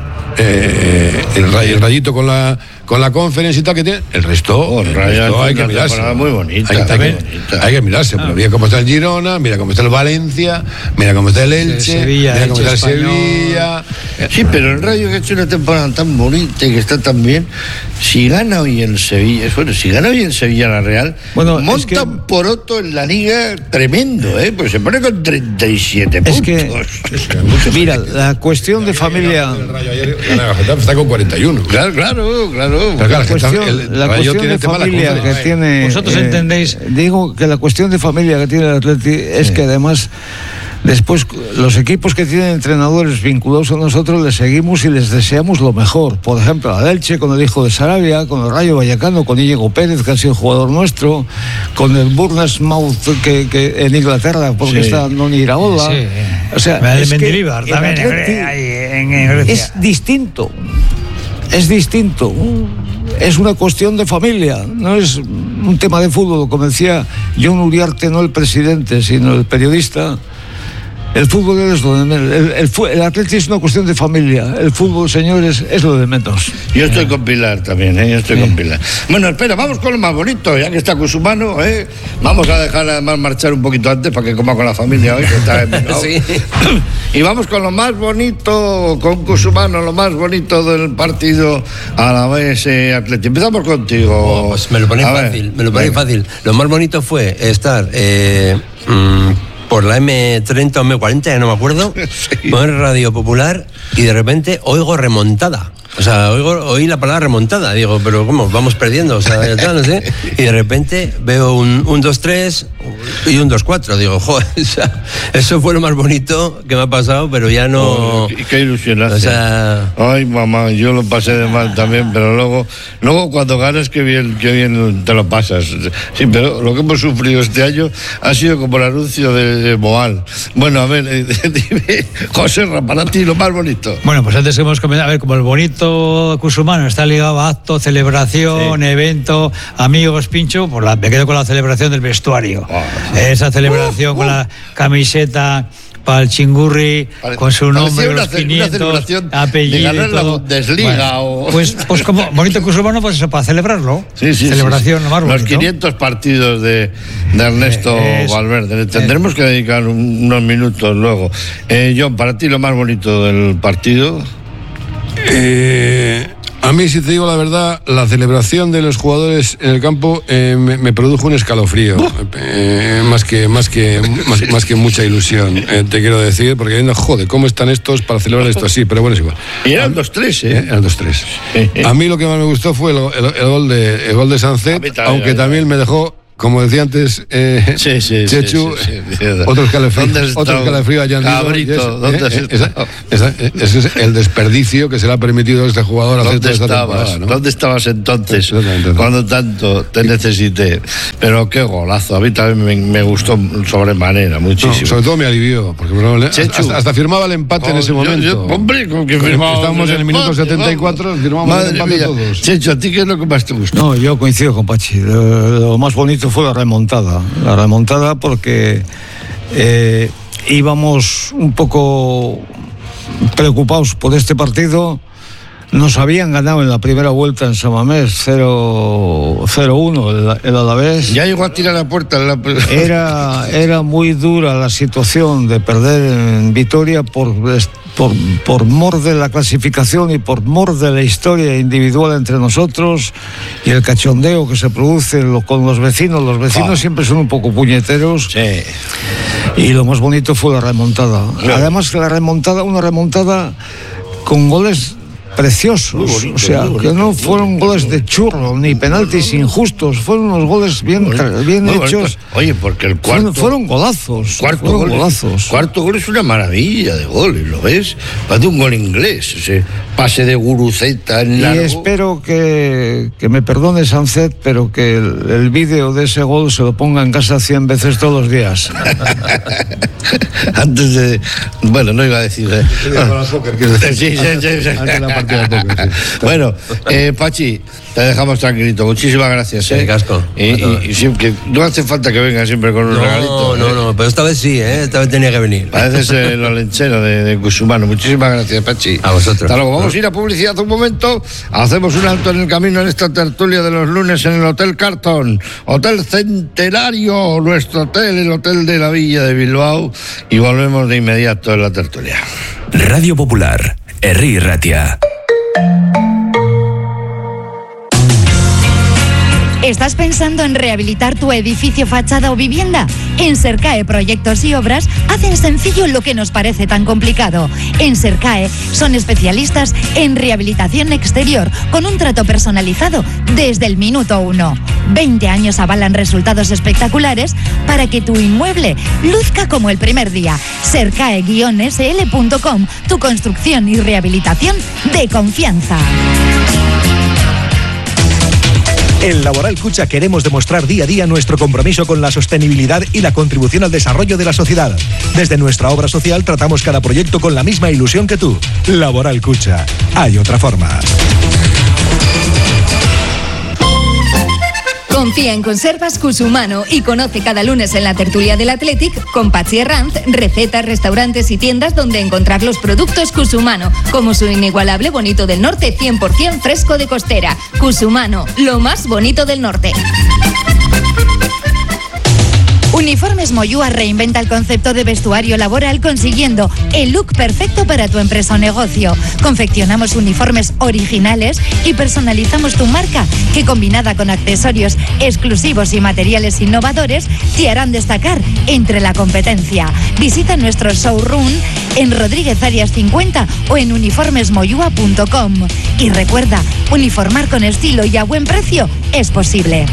eh, el, Ray- el Rayito con la con la conferencia y tal que tiene, el resto, Oh, el el Rayo resto hace hay que una mirarse. temporada muy bonita, Hay, que- hay muy que- bonita. hay que mirarse, pero mira cómo está el Girona, mira cómo está el Valencia, mira cómo está el Elche, Sevilla, mira cómo Elche, está el Español. Sevilla. Sí, pero el Rayo que ha hecho una temporada tan bonita y que está tan bien, si gana hoy el Sevilla, bueno, si gana hoy el Sevilla la Real, Bueno, es monta que- un poroto en la liga tremendo, ¿eh? Pues se pone con treinta y siete puntos. Es que, mira, la cuestión de familia. El Rayo ayer gana el Getafe, está con cuarenta y uno. Claro, claro, claro. Pero claro, La el Getafe- cuestión, el la Rayo cuestión tiene de el tema de la familia que conferencia. tiene. Vosotros entendéis. Digo que la cuestión de familia que tiene el Atleti es que además. Después, los equipos que tienen entrenadores vinculados a nosotros les seguimos y les deseamos lo mejor. Por ejemplo, a Elche con el hijo de Sarabia, con el Rayo Vallecano, con Íñigo Pérez, que ha sido jugador nuestro, con el Bournemouth que, que en Inglaterra, porque Sí. está Noni Iraola. Sí. O sea, El es que Mendilibar el también, Atleti ahí en- en Grecia. es distinto. Es distinto. Es una cuestión de familia, no es un tema de fútbol, como decía John Uriarte, no el presidente, sino el periodista. El fútbol es lo de menos. El, el, fu- el Atleti es una cuestión de familia. El fútbol, señores, es lo de menos. Yo estoy con Pilar también, ¿eh? Yo estoy con Pilar. Bueno, espera, vamos con lo más bonito, ya que está Cusumano, ¿eh? Vamos a dejar además marchar un poquito antes para que coma con la familia hoy, que está en Bilbao. Sí. Y vamos con lo más bonito, con Cusumano, lo más bonito del partido a la vez eh, Atleti. Empezamos contigo. Oh, pues me lo ponéis A ver, fácil, me lo ponéis venga. fácil. Lo más bonito fue estar eh, mm, por la eme treinta o eme cuarenta, ya no me acuerdo, Sí. poner Radio Popular y de repente oigo remontada. O sea, oigo, oí la palabra remontada. Digo, pero ¿cómo? Vamos perdiendo. O sea, ya tal, no sé. Y de repente veo un dos tres y un dos cuatro. Digo, joder, o sea, eso fue lo más bonito que me ha pasado, pero ya no. Oh, qué, qué ilusión hace. O sea. Ay, mamá, yo lo pasé de mal también, pero luego, luego cuando ganas, qué bien, qué bien te lo pasas. Sí, pero lo que hemos sufrido este año ha sido como el anuncio de, de Moal. Bueno, a ver, eh, dime, José, para ti lo más bonito. Bueno, pues antes hemos comentado, a ver, como el bonito Cusumano está ligado a acto, celebración, Sí. evento, amigos, pincho, pues la, me quedo con la celebración del vestuario. Oh. Esa celebración Uh, con uh. la camiseta para el chingurri, Pare- con su nombre, parecía una los ce- una quinientos, celebración de apellido ganar y la todo. Bundesliga o- Pues, pues como bonito Cusumano, pues eso, para celebrarlo. Sí, sí, Celebración, sí, sí. lo más Los bonito. quinientos partidos de, de Ernesto Eh, es- Valverde. Le tendremos que dedicar un- unos minutos luego. Eh, John, para ti lo más bonito del partido. Eh, a mí, si te digo la verdad, la celebración de los jugadores en el campo eh, me, me produjo un escalofrío, eh, más que más que más, más que mucha ilusión, eh, te quiero decir, porque no joder, ¿cómo están estos para celebrar esto así? Pero bueno, es igual. Y eran dos tres, ¿eh? Eh, Eran dos tres. A mí lo que más me gustó fue el, el- el gol de el gol de A Sancet, mí también, aunque a mí también me dejó, como decía antes eh, Sí, sí, sí, Chechu, sí, sí, sí. otro escalofrío, ¿Dónde has otro estado, escalofrío allá en Lidl, cabrito? y es- ¿Dónde has eh, esa- estado? esa- ese es el desperdicio que se le ha permitido a este jugador hacer ¿Dónde toda esta estabas? temporada, ¿no? ¿Dónde estabas entonces? Exactamente. Cuando tanto te necesité. Pero qué golazo. A mí también me, me gustó sobremanera, No, muchísimo. sobre todo me alivió, porque no, le- Chechu. hasta, hasta firmaba el empate en Oh, ese yo- momento. yo- hombre, con que firmábamos Estábamos en el minuto empate, setenta y cuatro, vamos. firmamos el Madre empate mía. todos. Checho, ¿a ti qué es lo que más te gustó? No, yo coincido con Pachi. Lo, lo más bonito fue la remontada. La remontada porque eh, íbamos un poco preocupados por este partido. Nos habían ganado en la primera vuelta en San Mamés cero uno el, el Alavés. Ya llegó a tirar la puerta. en La... Era, era muy dura la situación de perder en Vitoria por, por, por mor de la clasificación y por mor de la historia individual entre nosotros y el cachondeo que se produce lo- con los vecinos. Los vecinos Ah. siempre son un poco puñeteros. Sí. Y lo más bonito fue la remontada. Claro. Además que la remontada, una remontada con goles preciosos. Bonito, o sea, que no fueron goles de churro ni penaltis injustos, fueron unos goles bien, bien hechos. Oye, porque el cuarto. Fueron, fueron golazos. Cuarto fueron gol, golazos. Cuarto gol es una maravilla de goles, ¿lo ves? Parece un gol inglés, ese pase de Guruceta en largo. Y espero que, que me perdone Sánchez, pero que el, el vídeo de ese gol se lo ponga en casa cien veces todos los días. Antes de. Bueno, no iba a decir. Eh. Sí, sí, sí, sí. Antes de la partida de póker, sí. Bueno, eh, Pachi, te dejamos tranquilito. Muchísimas gracias. Sí, eh. casco. Y, y, y siempre, no hace falta que venga siempre con un no, regalito. No, eh. no, pero esta vez sí, ¿eh? Esta vez tenía que venir. Pareces el olenchero de, de Cusumano. Muchísimas gracias, Pachi. A vosotros. Hasta luego. Vamos a ir a publicidad un momento. Hacemos un alto en el camino en esta tertulia de los lunes en el Hotel Carton. Hotel Centenario, nuestro hotel, el hotel de la Villa de Bilbao. Y volvemos de inmediato en la tertulia. Radio Popular, Herri Ratia. ¿Estás pensando en rehabilitar tu edificio, fachada o vivienda? En Sercae Proyectos y Obras hacen sencillo lo que nos parece tan complicado. En Sercae son especialistas en rehabilitación exterior con un trato personalizado desde el minuto uno. veinte años avalan resultados espectaculares para que tu inmueble luzca como el primer día. Sercae guion ese ele punto com, tu construcción y rehabilitación de confianza. En Laboral Cucha queremos demostrar día a día nuestro compromiso con la sostenibilidad y la contribución al desarrollo de la sociedad. Desde nuestra obra social tratamos cada proyecto con la misma ilusión que tú. Laboral Cucha. Hay otra forma. Confía en Conservas Cusumano y conoce cada lunes en la tertulia del Athletic con Patxi Herranz recetas, restaurantes y tiendas donde encontrar los productos Cusumano, como su inigualable bonito del norte cien por ciento fresco de costera. Cusumano, lo más bonito del norte. Uniformes Moyúa reinventa el concepto de vestuario laboral consiguiendo el look perfecto para tu empresa o negocio. Confeccionamos uniformes originales y personalizamos tu marca, que combinada con accesorios exclusivos y materiales innovadores te harán destacar entre la competencia. Visita nuestro showroom en Rodríguez Arias cincuenta o en uniformes moyúa punto com. Y recuerda, uniformar con estilo y a buen precio es posible.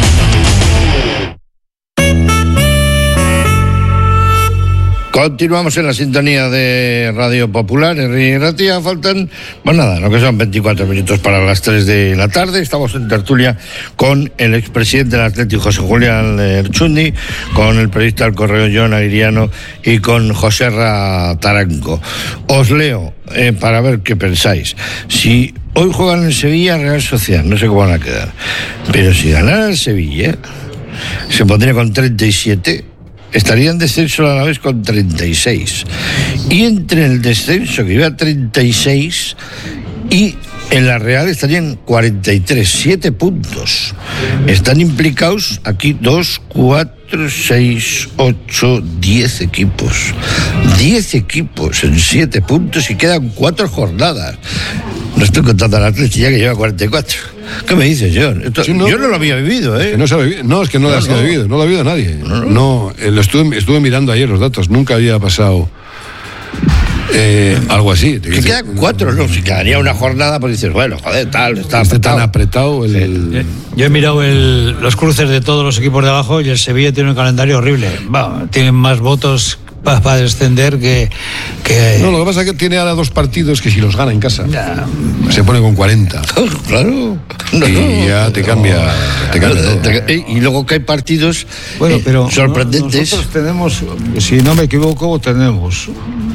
Continuamos en la sintonía de Radio Popular, Herri Ratia. Faltan, pues nada, lo que son veinticuatro minutos para las tres de la tarde. Estamos en tertulia con el expresidente del Atlético, José Julián Lerchundi, con el periodista del Correo, Jon Aguiriano, y con Joserra Taranco. Os leo eh, para ver qué pensáis. Si hoy juegan en Sevilla, Real Sociedad, no sé cómo van a quedar, pero si ganara el Sevilla, se pondría con treinta y siete. Estaría en descenso a la vez con treinta y seis. Y entre el descenso, que iba a treinta y seis, y en la Real estarían cuarenta y tres, siete puntos. Están implicados aquí dos, cuatro, seis, ocho, diez equipos. diez equipos en siete puntos y quedan cuatro jornadas. No estoy contando al Atlético ya que lleva cuarenta y cuatro. ¿Qué me dices, John? Esto, sí, no, yo no lo había vivido, ¿eh? Que no, se ha vivido. No, es que no, no lo has no. vivido, no lo ha vivido nadie. No, no. no eh, lo estuve, estuve mirando ayer los datos, nunca había pasado eh, algo así. Que quedan cuatro, no, si quedaría una jornada, pues dices, bueno, joder, tal, está este apretado. tan apretado el... el... Yo he mirado el, los cruces de todos los equipos de abajo y el Sevilla tiene un calendario horrible. Va, tienen más votos para pa descender que, que... No, lo que pasa es que tiene ahora dos partidos que si los gana en casa ya. se pone con cuarenta. Claro. No, y ya te cambia, no. te cambia todo. Te, y luego que hay partidos bueno, pero eh, sorprendentes. Nosotros tenemos, si no me equivoco, tenemos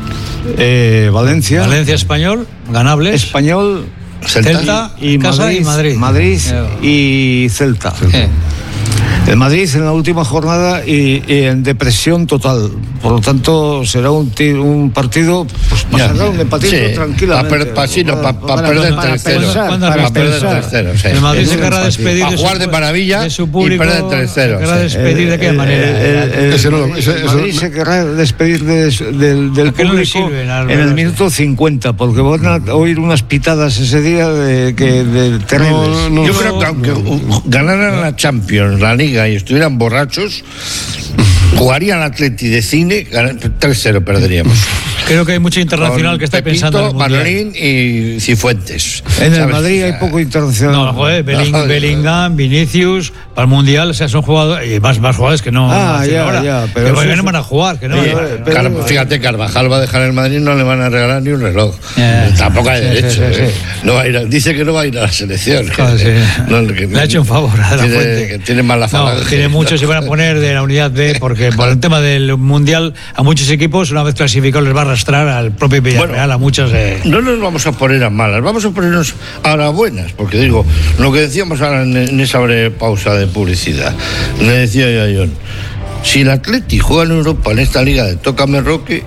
eh, Valencia. Valencia Español, ganables. Español, Celta, Celta y, y, casa Madrid, y Madrid. Madrid y Celta. Celta. Eh. El Madrid en la última jornada y, y en depresión total. Por lo tanto, será un, un partido pues, para sacar un empatito sí, tranquilamente. Para pa, sí, no, pa, pa para, perder tres cero. Para perder tres cero. Sí. El Madrid se querrá despedir de, jugar de maravilla de su público, y perder tres cero. Se querrá despedir sí. de qué el, manera. El, el, el, ese no, ese, el Madrid eso, se querrá despedir de, del, del público no sirven, en el minuto cincuenta, porque van a oír unas pitadas ese día de, que, de terribles. No, no, Yo no, creo que aunque no. ganaran la Champions, la Liga y estuvieran borrachos, jugarían Atleti de cine, tres cero perderíamos. Creo que hay mucho internacional que está Pepito, pensando en el Mundial. Manolín y Cifuentes. En el ¿sabes? Madrid hay poco internacional. No, joder, Belling- Bellingham, Vinicius, para el Mundial, o sea, son jugadores, y más, más jugadores que no. Ah, no hacen ya, ahora. ya, pero que eso no es- van a jugar, que no. Oye, Pero- Car- fíjate, Carvajal va a dejar el Madrid, no le van a regalar ni un reloj. Eh, Tampoco hay sí, derecho. sí, sí, ¿eh? sí. No va a ir a- dice que no va a ir a la selección. Joder, sí. No, que- Le ha hecho un favor a la tiene, Fuente. que tiene mala fama. No, tiene muchos, se van a poner de la unidad B, porque por el tema del Mundial, a muchos equipos, una vez clasificados, les va a arrastrar al propio Villarreal, Bueno, a muchos. Eh. No nos vamos a poner a malas, vamos a ponernos a las buenas, porque digo, lo que decíamos ahora en, en esa breve pausa de publicidad, le decía yo a John, si el Atleti juega en Europa en esta liga de Tócame Roque,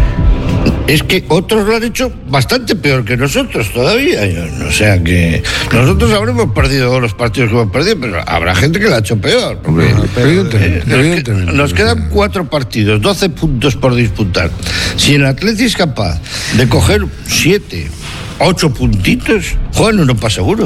es que otros lo han hecho bastante peor que nosotros todavía, John. O sea que nosotros habremos perdido los partidos que hemos perdido, pero habrá gente que lo ha hecho peor. Porque, Evidentemente, eh, nos, evidentemente. que- nos quedan cuatro partidos, doce puntos por disputar. Si el Atleti es capaz de coger siete, ocho puntitos, juega en Europa seguro.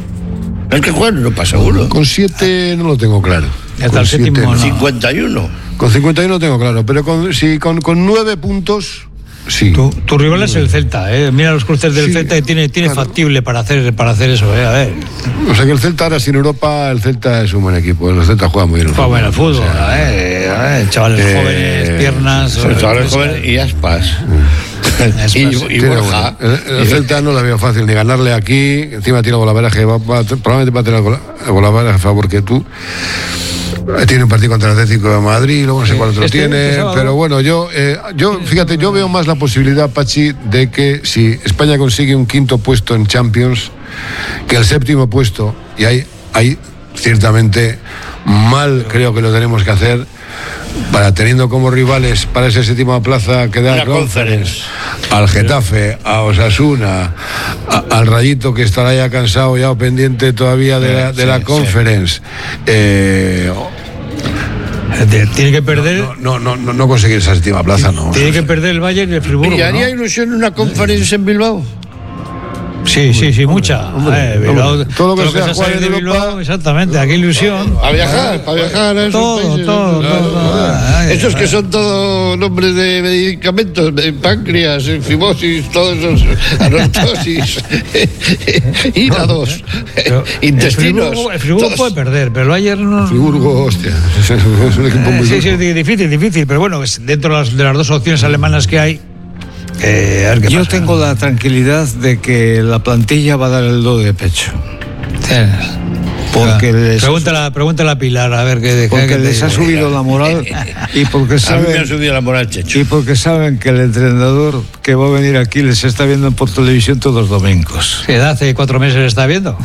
Es que juega en Europa seguro. Con siete no lo tengo claro. Hasta Con el séptimo, siete no. cincuenta y uno. Con cincuenta y uno lo tengo claro, pero con, si con, con nueve puntos, sí. Tu, tu rival es el Celta, eh. Mira los cruces del Sí, Celta y tiene, tiene claro. factible para hacer, para hacer eso, eh. A ver. O sea que el Celta ahora sin Europa, el Celta es un buen equipo. El Celta juega muy bien. el Juega bueno el fútbol, O sea, eh, a ver, chavales eh, jóvenes, piernas. Son eh, chavales pues, jóvenes y aspas. Aspas. y, y tiene Borja. bueno. El, el Celta no la veo fácil ni ganarle aquí. Encima tiene golaveraje, va, va, probablemente va a tener gola- golaveraje a favor que tú. Tiene un partido contra el Atlético de Madrid, luego no sé cuál otro este- tiene, este sábado. pero bueno, yo, eh, yo, fíjate, yo veo más la posibilidad, Pachi, de que si España consigue un quinto puesto en Champions, que el séptimo puesto, y ahí, ahí ciertamente mal creo que lo tenemos que hacer, para teniendo como rivales para esa séptima plaza que da La Conference, al Getafe, a Osasuna, a- al Rayito que estará ya cansado, ya o pendiente todavía de la, de Sí, la sí. Conference. Eh, Eh, Tiene que perder. no, no, no, no, no conseguir esa séptima plaza, no. Tiene que perder el Bayern y el Friburgo. ¿Y haría ¿no? ilusión una conferencia en Bilbao? Sí, sí, sí, mucha. Eh, Bilbao, hombre, todo lo que sea sea jugar salir de en Bilbao, Europa- exactamente, aquí ilusión. A viajar, para viajar a esos Todo, países. todo, Claro, todo, claro. todo. Ay, Esos que ay. son todos nombres de medicamentos, de páncreas, fimosis, todos esos, anortosis, hígados, Pero intestinos. El Friburgo, el Friburgo todos. puede perder, pero el Bayern no. Friburgo, hostia, es un equipo Eh, muy sí, duro. sí, difícil, difícil, pero bueno, es dentro de las, de las dos opciones alemanas que hay, eh, a ver qué Yo pasa. tengo la tranquilidad de que la plantilla va a dar el do de pecho. Porque les, Pregúntale, pregúntale a Pilar, a ver qué. porque qué te les ha dice. subido la moral y porque A mí me ha saben, subido la moral, Checho. y porque saben que el entrenador que va a venir aquí les está viendo por televisión todos los domingos. Que hace cuatro meses está viendo.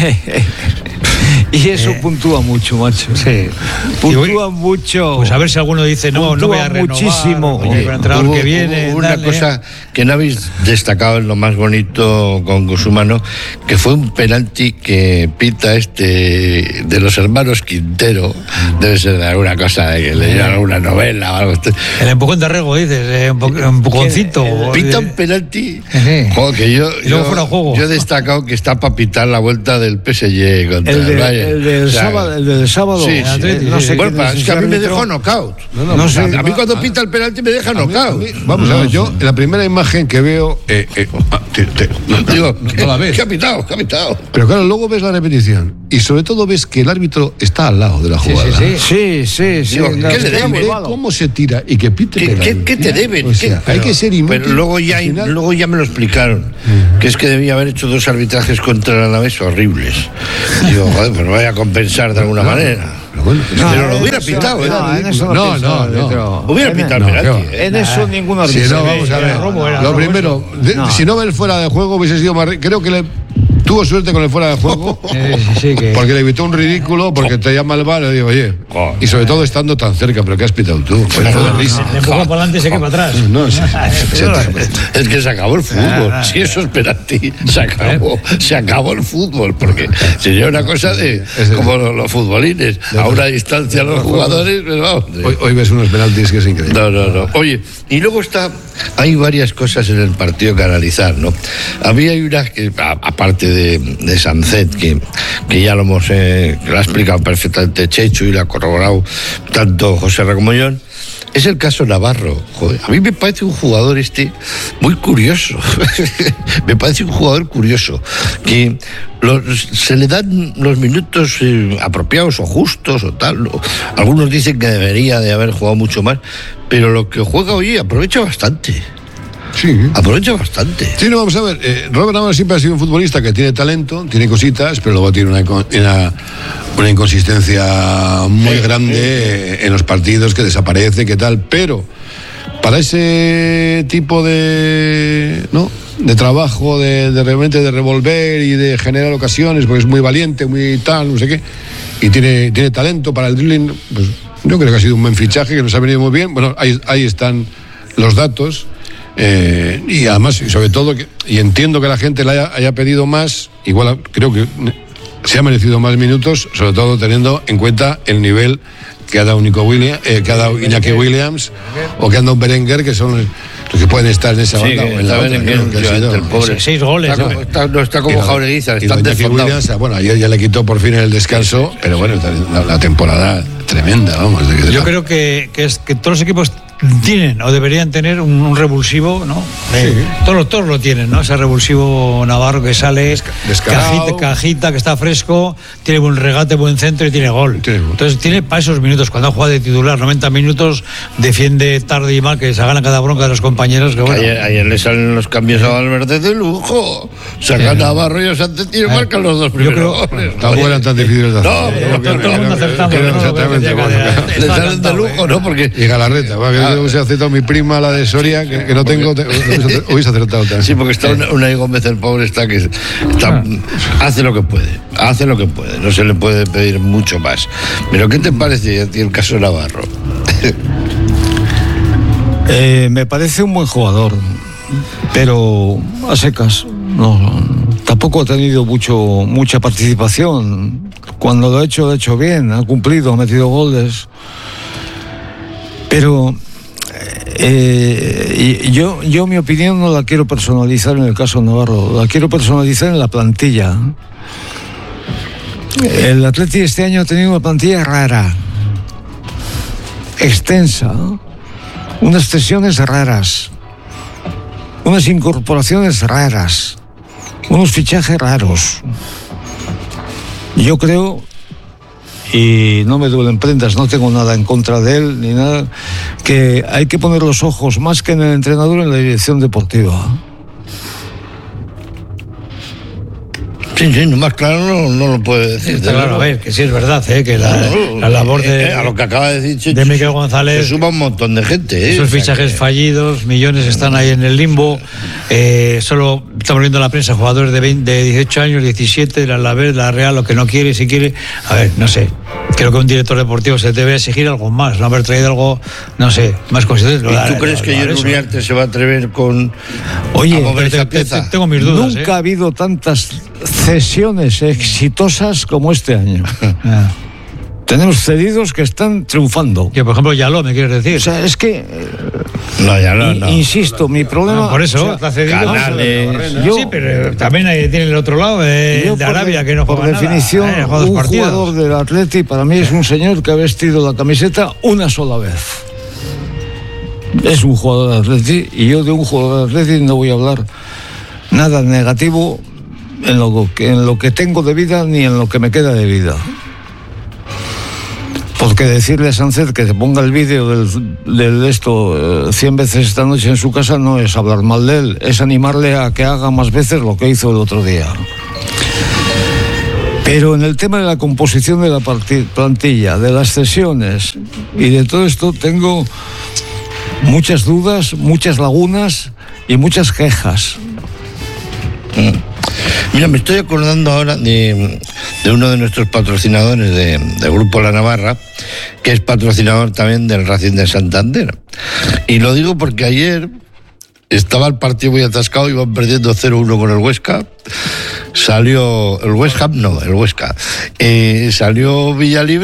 Y eso puntúa mucho, macho. Sí. Puntúa mucho. Pues a ver si alguno dice, no, no voy a Puntúa renovar. muchísimo. Oye, con el entrenador Hubo- que viene. hubo una dale. cosa que no habéis destacado en lo más bonito con Gusumano, que fue un penalti que pita este de los hermanos Quintero, debe ser de alguna cosa de que leyó alguna novela o algo. El empujón de Rego, dices, eh, un, po- un empujoncito. Pita eh, un penalti. Sí. Joder, que yo, Y luego yo, fuera de juego. yo he destacado que está para pitar la vuelta del P S G contra El, el, de- Bayern. el del O sea, sábado, el del sábado. Sí, eh, sí. no sé Bueno, quién pa- es es que a ese mí me árbitro. dejó knockout. No, no, No pues sé, a- A mí a- cuando pita el penalti me deja knockout. Vamos a ver, yo la primera imagen que veo, eh, eh, ah, te- te- no, no, Digo, no la ves. ¿qué ha pitado? ¿Qué ha pitado? Pero claro, luego ves la repetición y sobre todo ves que el árbitro está al lado de la jugada. sí, Sí, sí, sí. Digo, no, ¿qué le está debe? muy Ve malo. cómo se tira y que pite ¿Qué, penalti. qué- qué te deben? O sea, ¿Qué? hay que ser inútil. Pero luego ya, Al final- luego ya me lo explicaron, que es que debía haber hecho dos arbitrajes contra el Alavés horribles. Digo, joder, pues lo voy a compensar de alguna manera. Pero bueno, No, pero lo en hubiera eso- pitado, ¿eh? No, en eso no, No, pienso, no, no. árbitro. Hubiera En- pitado no, penalti. qué ¿eh? En eso ningún Si árbitro. no, vamos a era ver. robo, era Lo robo primero, de- No. si no ve el fuera de juego, hubiese sido más. ri- Creo que le tuvo suerte con el fuera de juego. Eh, sí, sí, que- Porque le evitó un ridículo, porque te llama el bar y digo, oye, Joder. y sobre todo estando tan cerca, pero ¿qué has pitado tú? Pues fue de risa. Le empujó para adelante y se queda para atrás. No, sí, sí, Es que se acabó el fútbol. Si eso es penalti, se acabó. Se acabó el fútbol. Porque sería una cosa de. Como los, los futbolines. A una distancia los jugadores, pero vamos. Hoy, hoy ves unos penaltis que es increíble. No, no, no. Oye, y luego está, hay varias cosas en el partido que analizar, ¿no? A mí hay una que, a- aparte de, de Sancet, que, que ya lo hemos, eh, que lo ha explicado perfectamente Chechu y lo ha corroborado tanto José Ra como yo, es el caso Navarro. Joder, a mí me parece un jugador este muy curioso. Me parece un jugador curioso, que los, se le dan los minutos eh, apropiados o justos o tal. ¿no? Algunos dicen que debería de haber jugado mucho más, pero lo que juega hoy aprovecha bastante. Sí. Aprovecha bastante. Sí, no, vamos a ver. Eh, Robert Navarro siempre ha sido un futbolista que tiene talento, tiene cositas, pero luego tiene una, una, una inconsistencia muy grande eh, en los partidos, que desaparece, que tal. Pero para ese tipo de, ¿no? de trabajo, de, de realmente de revolver y de generar ocasiones, porque es muy valiente, muy tal, no sé qué, y tiene, tiene talento para el dribbling, pues yo creo que ha sido un buen fichaje, que nos ha venido muy bien. Bueno, ahí, ahí están los datos. Eh, y además, y sobre todo, que, y entiendo que la gente le haya, haya pedido más, igual creo que se ha merecido más minutos, sobre todo teniendo en cuenta el nivel que ha dado Nico Williams, eh, que ha dado Iñaki Williams o que ha dado Berenguer, que son los, los que pueden estar en esa sí, banda. Que o en la otra, Berenguer, que ha sido, el pobre. Seis goles. Está, ¿no? está, no está como Jaureguiza, está desfondado. Williams, bueno, ayer ya le quitó por fin el descanso, sí, sí, pero bueno, la, la temporada tremenda, vamos. De, de Yo la... creo que, que, es, que todos los equipos tienen o deberían tener un, un revulsivo, ¿no? Sí. Todos, todos lo tienen, ¿no? Ese revulsivo Navarro que sale, Descarado. cajita, cajita, que está fresco, tiene buen regate, buen centro y tiene gol. Tiene gol. Entonces tiene para esos minutos, cuando ha jugado de titular noventa minutos, defiende tarde y mal, que se gana cada bronca de los compañeros. Que bueno. ayer, ayer le salen los cambios a Valverde de lujo. Saca sí, Navarro y Sánchez y marcan los dos primeros goles. Tampoco eran tan difíciles de hacer. No, todo el mundo acertando. Exactamente. Le salen de lujo, ¿no? Porque y Galarreta, va, que yo hubiese acertado mi prima, la de Soria, que, que no tengo, te, hubiese acertado también. Sí, porque está una, una Gómez, el pobre, está que está, hace lo que puede, hace lo que puede, no se le puede pedir mucho más. Pero ¿qué te parece a ti el caso Navarro? eh, me parece un buen jugador, pero a secas. No, tampoco ha tenido mucho, mucha participación. Cuando lo ha hecho, lo ha hecho bien, ha cumplido, ha metido goles. Pero eh, y yo, yo mi opinión no la quiero personalizar en el caso Navarro, la quiero personalizar en la plantilla. El Atleti este año ha tenido una plantilla rara, extensa, unas cesiones raras, unas incorporaciones raras, unos fichajes raros. Yo creo, y no me duelen prendas, no tengo nada en contra de él ni nada, que hay que poner los ojos más que en el entrenador, en la dirección deportiva. Sí, sí, no más claro no, no lo puede decir. Está claro, a ver, que sí es verdad, ¿eh? que la, no, la labor de, eh, a lo que acaba de decir de Miguel González, se suma un montón de gente. ¿eh? Esos fichajes que... fallidos, millones están ahí en el limbo. Eh, solo estamos viendo en la prensa jugadores de, veinte, de dieciocho años, diecisiete, la Alavés, la Real, lo que no quiere, si quiere. A ver, no sé. Creo que un director deportivo se debe exigir algo más, no haber traído algo, no sé, más consistente. ¿Y tú crees que John Uriarte se va a atrever con Oye, a mover te, esa te, pieza? Te, tengo mis dudas. Nunca ¿eh? ha habido tantas cesiones exitosas como este año. Ah. Tenemos cedidos que están triunfando. Que por ejemplo Yaló, me quieres decir. O sea, es que no, Yaló, no. Insisto, mi problema. No, por eso, o sea, está cedido. Canales, yo, sí, pero también hay, tiene el otro lado, eh, de Arabia, de, que no por juega definición, nada. Eh, un partidos. jugador del Atleti para mí es un señor que ha vestido la camiseta una sola vez. Es un jugador del Atleti y yo de un jugador del Atleti no voy a hablar nada negativo en lo que, en lo que tengo de vida ni en lo que me queda de vida. Porque decirle a Sánchez que se ponga el vídeo del, del esto eh, cien veces esta noche en su casa no es hablar mal de él, es animarle a que haga más veces lo que hizo el otro día. Pero en el tema de la composición de la plantilla, de las cesiones y de todo esto tengo muchas dudas, muchas lagunas y muchas quejas. Mm. Mira, me estoy acordando ahora de, de uno de nuestros patrocinadores de, del Grupo La Navarra, que es patrocinador también del Racing de Santander. Y lo digo porque ayer estaba el partido muy atascado, iban perdiendo cero uno con el Huesca. Salió el West Ham, no, el Huesca. Eh, salió Villalibre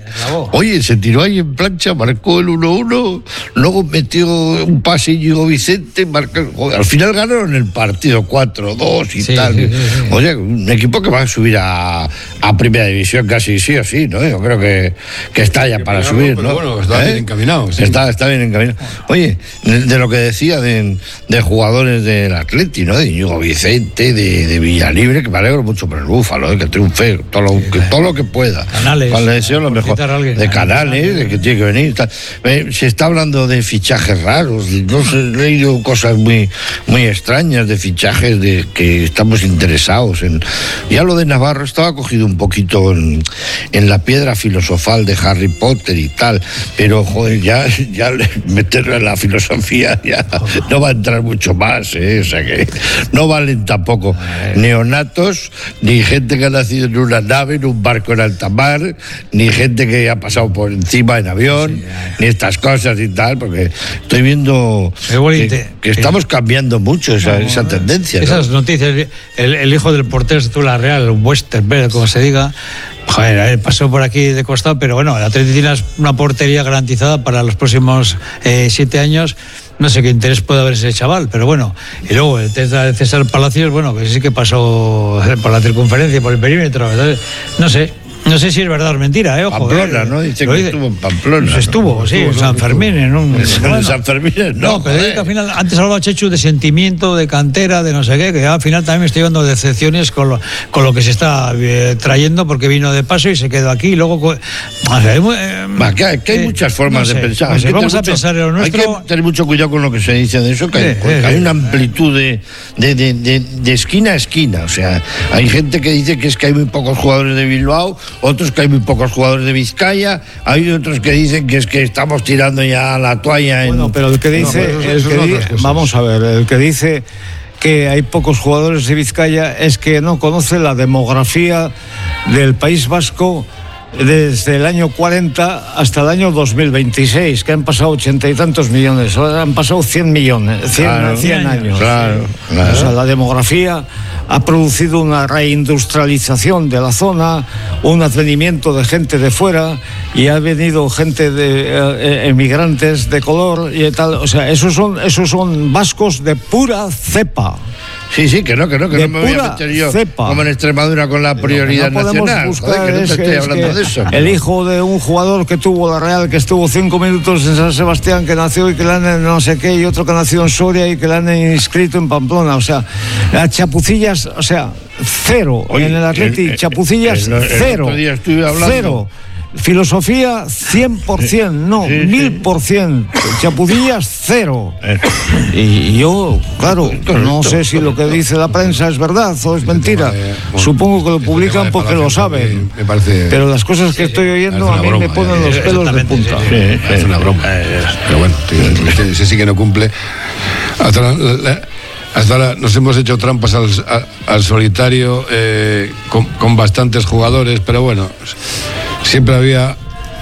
Oye, se tiró ahí en plancha, marcó el uno uno, luego metió un pase Íñigo Vicente, marcó, joder, al final ganaron el partido cuatro dos y sí, tal. Sí, sí, sí. Oye, un equipo que va a subir a, a primera división casi sí o sí, ¿no? Yo creo que, que está ya para subir, ¿no? Bueno, está ¿Eh? bien encaminado. Sí. Está, está bien encaminado. Oye, de, de lo que decía de, de jugadores del Atleti, ¿no? De Íñigo Vicente, de, de Villalibre, que me alegro mucho por el Búfalo, ¿eh? Que triunfe todo lo que, todo lo que pueda. Canales. Pues le deseo lo mejor. De Canales, de que tiene que venir. Tal. Eh, se está hablando de fichajes raros, no sé, he leído cosas muy, muy extrañas de fichajes de que estamos interesados en. Ya lo de Navarro estaba cogido un poquito en, en la piedra filosofal de Harry Potter y tal, pero joder, ya, ya meterlo en la filosofía ya no va a entrar mucho más, ¿eh? O sea que no valen tampoco neonatos, ni gente que ha nacido en una nave, en un barco en alta mar, ni gente que ha pasado por encima en avión, ni estas cosas y tal, porque estoy viendo que, que estamos cambiando mucho esa, no, esa tendencia. Esas ¿no? noticias, el, el hijo del portero de Tula Real, Westerberg, como se diga, joder, pasó por aquí de costado, pero bueno, el Atleti tiene una portería garantizada para los próximos eh, siete años. No sé qué interés puede haber ese chaval, pero bueno. Y luego el test de César Palacios, bueno, que sí que pasó por la circunferencia, por el perímetro, ¿verdad? No sé. No sé si es verdad o mentira, ¿eh? Ojo, Pamplona, eh, ¿no? Dice que dice, estuvo en Pamplona. Pues estuvo, ¿no? sí, estuvo, en San Fermín. En, un, en bueno, San Fermín, no. No, pero es que al final, antes hablaba Chechu de sentimiento, de cantera, de no sé qué, que al final también me estoy llevando decepciones con lo, con lo que se está eh, trayendo, porque vino de paso y se quedó aquí. Y luego. O sea, hay, eh, Va, que hay, que hay eh, muchas formas no sé, de pensar. No sé, vamos a mucho, pensar en lo nuestro. Hay que tener mucho cuidado con lo que se dice de eso, que hay, eh, que eh, hay una amplitud de, de, de, de, de esquina a esquina. O sea, hay gente que dice que es que hay muy pocos jugadores de Bilbao, otros que hay muy pocos jugadores de Vizcaya. Hay otros que dicen que es que estamos tirando ya la toalla en... Bueno, pero el que dice, no, el que di, vamos a ver, el que dice que hay pocos jugadores de Vizcaya es que no conoce la demografía del País Vasco desde el año cuarenta hasta el año dos mil veintiséis, que han pasado ochenta y tantos millones, ahora han pasado cien millones, cien, claro, cien años. Claro, claro. O sea, la demografía ha producido una reindustrialización de la zona, un advenimiento de gente de fuera, y ha venido gente de eh, emigrantes de color y tal. O sea, esos son, esos son vascos de pura cepa. Sí, sí, que no, que no, que no me voy a meter yo cepa. Como en Extremadura con la prioridad no nacional. Joder, que no te es estoy que, hablando es de eso. El hijo de un jugador que tuvo la Real, que estuvo cinco minutos en San Sebastián, que nació y que le han no sé qué, y otro que nació en Soria y que le han inscrito en Pamplona. O sea, las chapucillas, o sea, cero. Oye, en el Atleti, el, chapucillas, el, el, cero. El día estuve hablando. Cero. Filosofía cien por ciento, no, sí, sí. mil por ciento. Chapucillas, cero. Y, y yo, claro, no sé si lo que dice la prensa es verdad o es mentira. Supongo que lo publican porque lo saben. Me parece, pero las cosas que estoy oyendo a mí broma, me ponen los pelos de punta. Sí, sí, es una broma. Pero bueno, tío, ese sí que no cumple. Hasta la, la, Hasta ahora nos hemos hecho trampas al, al solitario eh, con, con bastantes jugadores, pero bueno, siempre había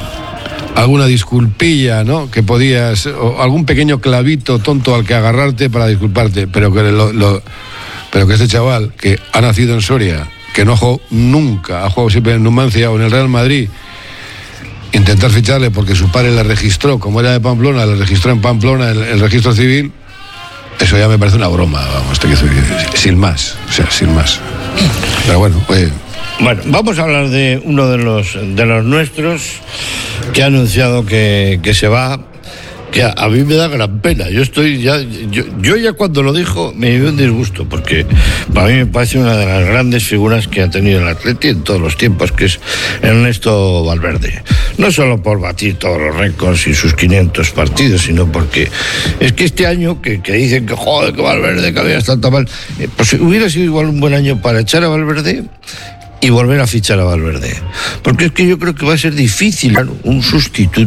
alguna disculpilla, ¿no? Que podías, o algún pequeño clavito tonto al que agarrarte para disculparte, pero que lo, lo, pero que este chaval que ha nacido en Soria, que no ha jugado nunca, ha jugado siempre en Numancia o en el Real Madrid, intentar ficharle porque su padre le registró, como era de Pamplona, le registró en Pamplona el, el registro civil. Eso ya me parece una broma, vamos, sin más, o sea, sin más. Pero bueno, pues... Bueno, vamos a hablar de uno de los de los nuestros que ha anunciado que, que se va, que a, a mí me da gran pena. Yo estoy ya, yo, yo ya cuando lo dijo me dio un disgusto, porque para mí me parece una de las grandes figuras que ha tenido el Atleti en todos los tiempos, que es Ernesto Valverde. No solo por batir todos los récords y sus quinientos partidos, sino porque es que este año que, que dicen que joder, que Valverde, que había estado tan mal, eh, pues hubiera sido igual un buen año para echar a Valverde y volver a fichar a Valverde, porque es que yo creo que va a ser difícil un sustituto